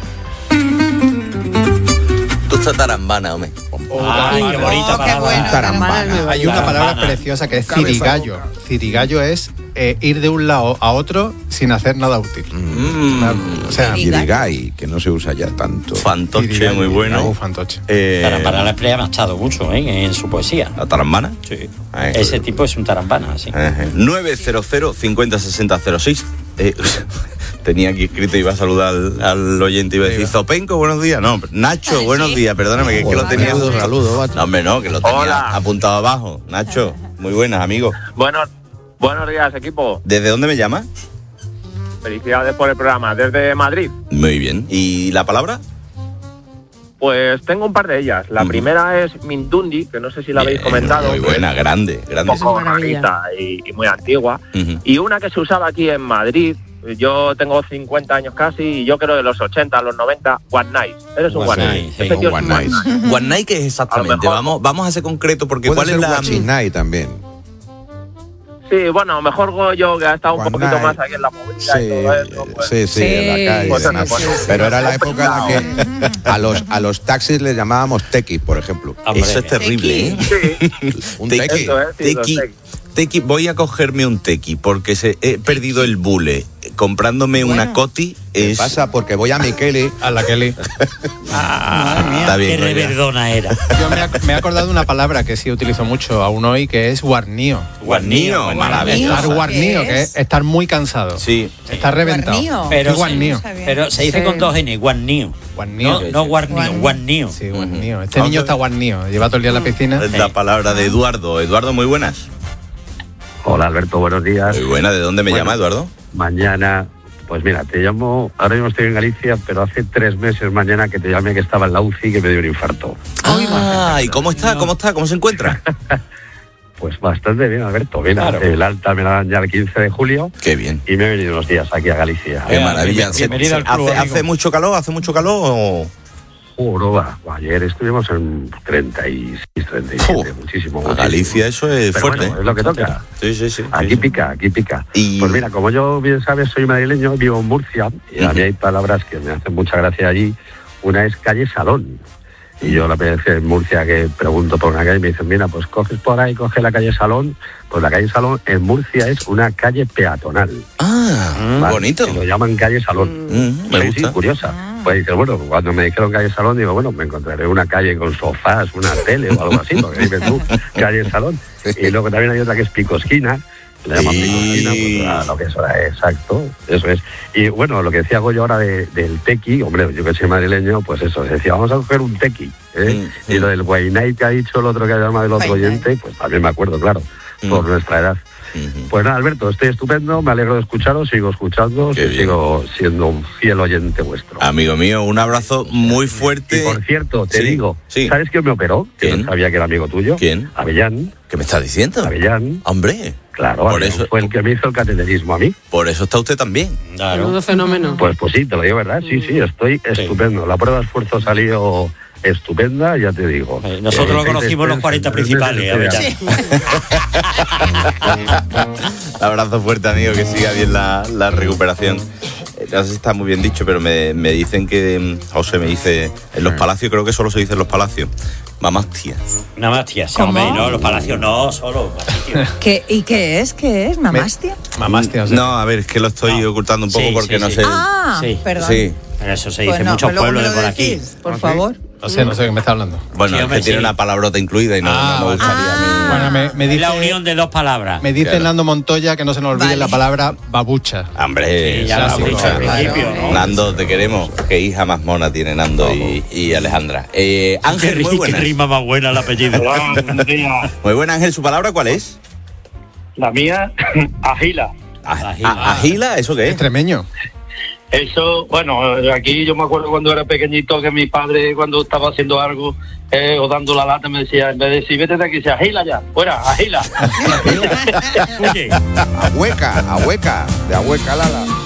Tú estás tarambana, hombre. Ay, qué bonita Oh, qué palabra. bueno. Tarambana. Hay una palabra Tarambana. preciosa que es Cabeza cirigallo. boca. Cirigallo es eh, ir de un lado a otro sin hacer nada útil. Mm. Una- o sea, Yirigay, que no se usa ya tanto. Fantoche, cirigallo, muy bueno. no, fantoche. Eh, Tarambana la emplea bastado mucho ¿eh? en su poesía. ¿La tarambana? Sí. Ay, Ese tipo es un tarambana, sí. Ajá. nueve cero cero cincuenta sesenta cero seis. Eh, tenía aquí escrito, iba a saludar al, al oyente y iba a decir, Zopenco, buenos días. No, Nacho, Ay, buenos sí. días, perdóname, que es que lo tenía. Saludos, saludos, macho. No, hombre, no, que lo tenía Hola. apuntado abajo. Nacho, muy buenas, amigo. Buenos, buenos días, equipo. ¿Desde dónde me llama? Felicidades por el programa. Desde Madrid. Muy bien. ¿Y la palabra? Pues tengo un par de ellas. La Ujú. primera es Mindundi, que no sé si la habéis Bien, comentado. muy buena, grande, Un grande. poco Es maravilla. rarita y, y muy antigua. Ujú. Y una que se usaba aquí en Madrid. Yo tengo cincuenta años casi y yo creo de los ochenta a los noventa, One Night. Eres un One One Night, Night. sí. Ese tío es One un One Night. Night. One Night, ¿qué es exactamente? A lo mejor. Vamos, vamos a ser concreto porque Puede ¿cuál ser es la...? Guachinay también. Sí, bueno, mejor Goyo, que ha estado un One poquito Night. más aquí en la movida y Sí, todo eso. Pues, sí, sí, Sí, en la calle. pues, y demás. pues, pues, Pero era la pues, época en la que a los, a los taxis les llamábamos tequi, por ejemplo. Hombre, Eso es terrible, ¿eh? Sí, Un Te- tequi. eso es, sí, los Tequi, tequi. tequi, voy a cogerme un tequi porque se, he perdido el bule. Comprándome una coti ¿Qué es... pasa? Porque voy a mi Kelly. A la Kelly. Está bien, Qué Goya. reverdona era. Yo me, he- me he acordado de una palabra que sí utilizo mucho aún hoy, que es guarnío. Guarnío, Guarnío, maravilloso. Estar guarnío, ¿Qué que es? es estar muy cansado. Sí. Estar reventado. Guarnío. Pero, Estoy guarnío. pero se dice Sí. con dos N, guarnío. Guarnío. No, no guarnío, Guarnío. guarnío. Sí, guarnío. Este niño está guarnío. Lleva todo el día en la piscina. Es la palabra de Eduardo. Eduardo, muy buenas. Hola Alberto, buenos días. Muy buena. ¿De dónde me Bueno. llama, Eduardo? Mañana, pues mira, te llamo, ahora mismo estoy en Galicia, pero hace tres meses mañana que te llamé que estaba en la U C I que me dio un infarto. Ah, ¿y cómo está? ¿Cómo está? ¿Cómo se encuentra? Pues bastante bien, Alberto. Mira, Claro. el alta me la dan ya el quince de julio Qué bien. y me he venido unos días aquí a Galicia. Qué Eh, maravilla. bienvenido- bienvenido al club, ¿Hace, amigo. ¿Hace mucho calor? ¿Hace mucho calor o...? Juro, va. Ayer estuvimos en treinta y seis, treinta y siete, Uf, muchísimo. A muchísimo. Galicia eso es Pero fuerte. bueno, es lo que toca. Sí, sí, sí. Aquí sí, sí. pica, aquí pica. Y- Pues mira, como yo bien sabes, soy madrileño, vivo en Murcia, y a mí hay palabras que me hacen mucha gracia allí. Una es calle Salón. Y yo la vez en Murcia que pregunto por una calle me dicen, mira, pues coges por ahí, coge la calle Salón. Pues la calle Salón en Murcia es una calle peatonal. Ah, ¿vale? bonito. Y lo llaman calle Salón. Mm, me Sí, gusta. sí, curiosa. Pues dice, bueno, cuando me dijeron calle Salón, digo, bueno, me encontraré una calle con sofás, una tele o algo así, porque dices tú, calle Salón. Y luego también hay otra que es Picosquina, le llaman Sí. Picosquina, pues a lo que es ahora, exacto, eso es. Y bueno, lo que decía Goyo ahora de, del tequi, hombre, yo que soy madrileño, pues eso, decía, vamos a coger un tequi, ¿eh? Mm, Y lo del Guaynay que ha dicho el otro que ha llamado el otro Guaynay. oyente, pues también me acuerdo, claro, por Mm. nuestra edad. Ujú. Pues nada, Alberto, estoy estupendo, me alegro de escucharos, sigo escuchando, Qué y bien. sigo siendo un fiel oyente vuestro. Amigo mío, un abrazo muy fuerte. Y por cierto, te Sí, digo, sí. ¿sabes quién me operó? Que ¿Quién? no sabía que era amigo tuyo. ¿Quién? Avellán. ¿Qué me estás diciendo? Avellán. Hombre, Claro, Por Avellán eso- fue el que me hizo el cateterismo a mí. por eso está usted también. Menudo fenómeno. Pues pues sí, te lo digo, ¿verdad? Sí, sí, estoy estupendo. La prueba de esfuerzo salió estupenda, ya te digo. Eh, Nosotros Eh, lo seis conocimos los meses, cuarenta tres meses, principales. estoy Avellán. Abrazo fuerte, amigo, que siga bien la, la recuperación. Eh, sé si está muy bien dicho, pero me, me dicen que, José me dice, en los palacios, creo que solo se dice en los palacios, mamastia. Mamastia, sí, ¿Cómo? hombre, no, los palacios no, solo. ¿Qué, ¿Y qué es? ¿Qué es? ¿Mamastia? Mamastia, o sea. No, a ver, es que lo estoy No. ocultando un poco Sí, porque sí, no sí. sé. Ah, sí. perdón. Sí. Pero eso se dice Pues en no, muchos pues luego pueblos me de lo por aquí. decís, por favor. No sé, no sé de qué me está hablando. Bueno, Sí, es hombre, que tiene sí. una palabrota incluida y no, Ah, no me gustaría vale. a mí. Bueno, me, me Es dice, la unión de dos palabras. me dice Claro. Nando Montoya que no se nos olvide Vale. la palabra babucha. Hombre, Sí, ya lo has sí, dicho claro. al principio, ¿no? Nando, te queremos. Qué hija más mona tiene Nando y, y Alejandra. Eh, Qué, Ángel, ri- muy qué buenas. rima más buena el apellido. Hola, buenos días. Muy buena, Ángel. ¿Su palabra cuál es? La mía, agila. A- a- ¿Agila? ¿Eso qué es? Extremeño. Eso, bueno, aquí yo me acuerdo cuando era pequeñito que mi padre cuando estaba haciendo algo eh, o dando la lata me decía, en vez de decir, vete de aquí, decía, agila ya, fuera, agila. Oye, Ahueca, ahueca, de ahueca lala.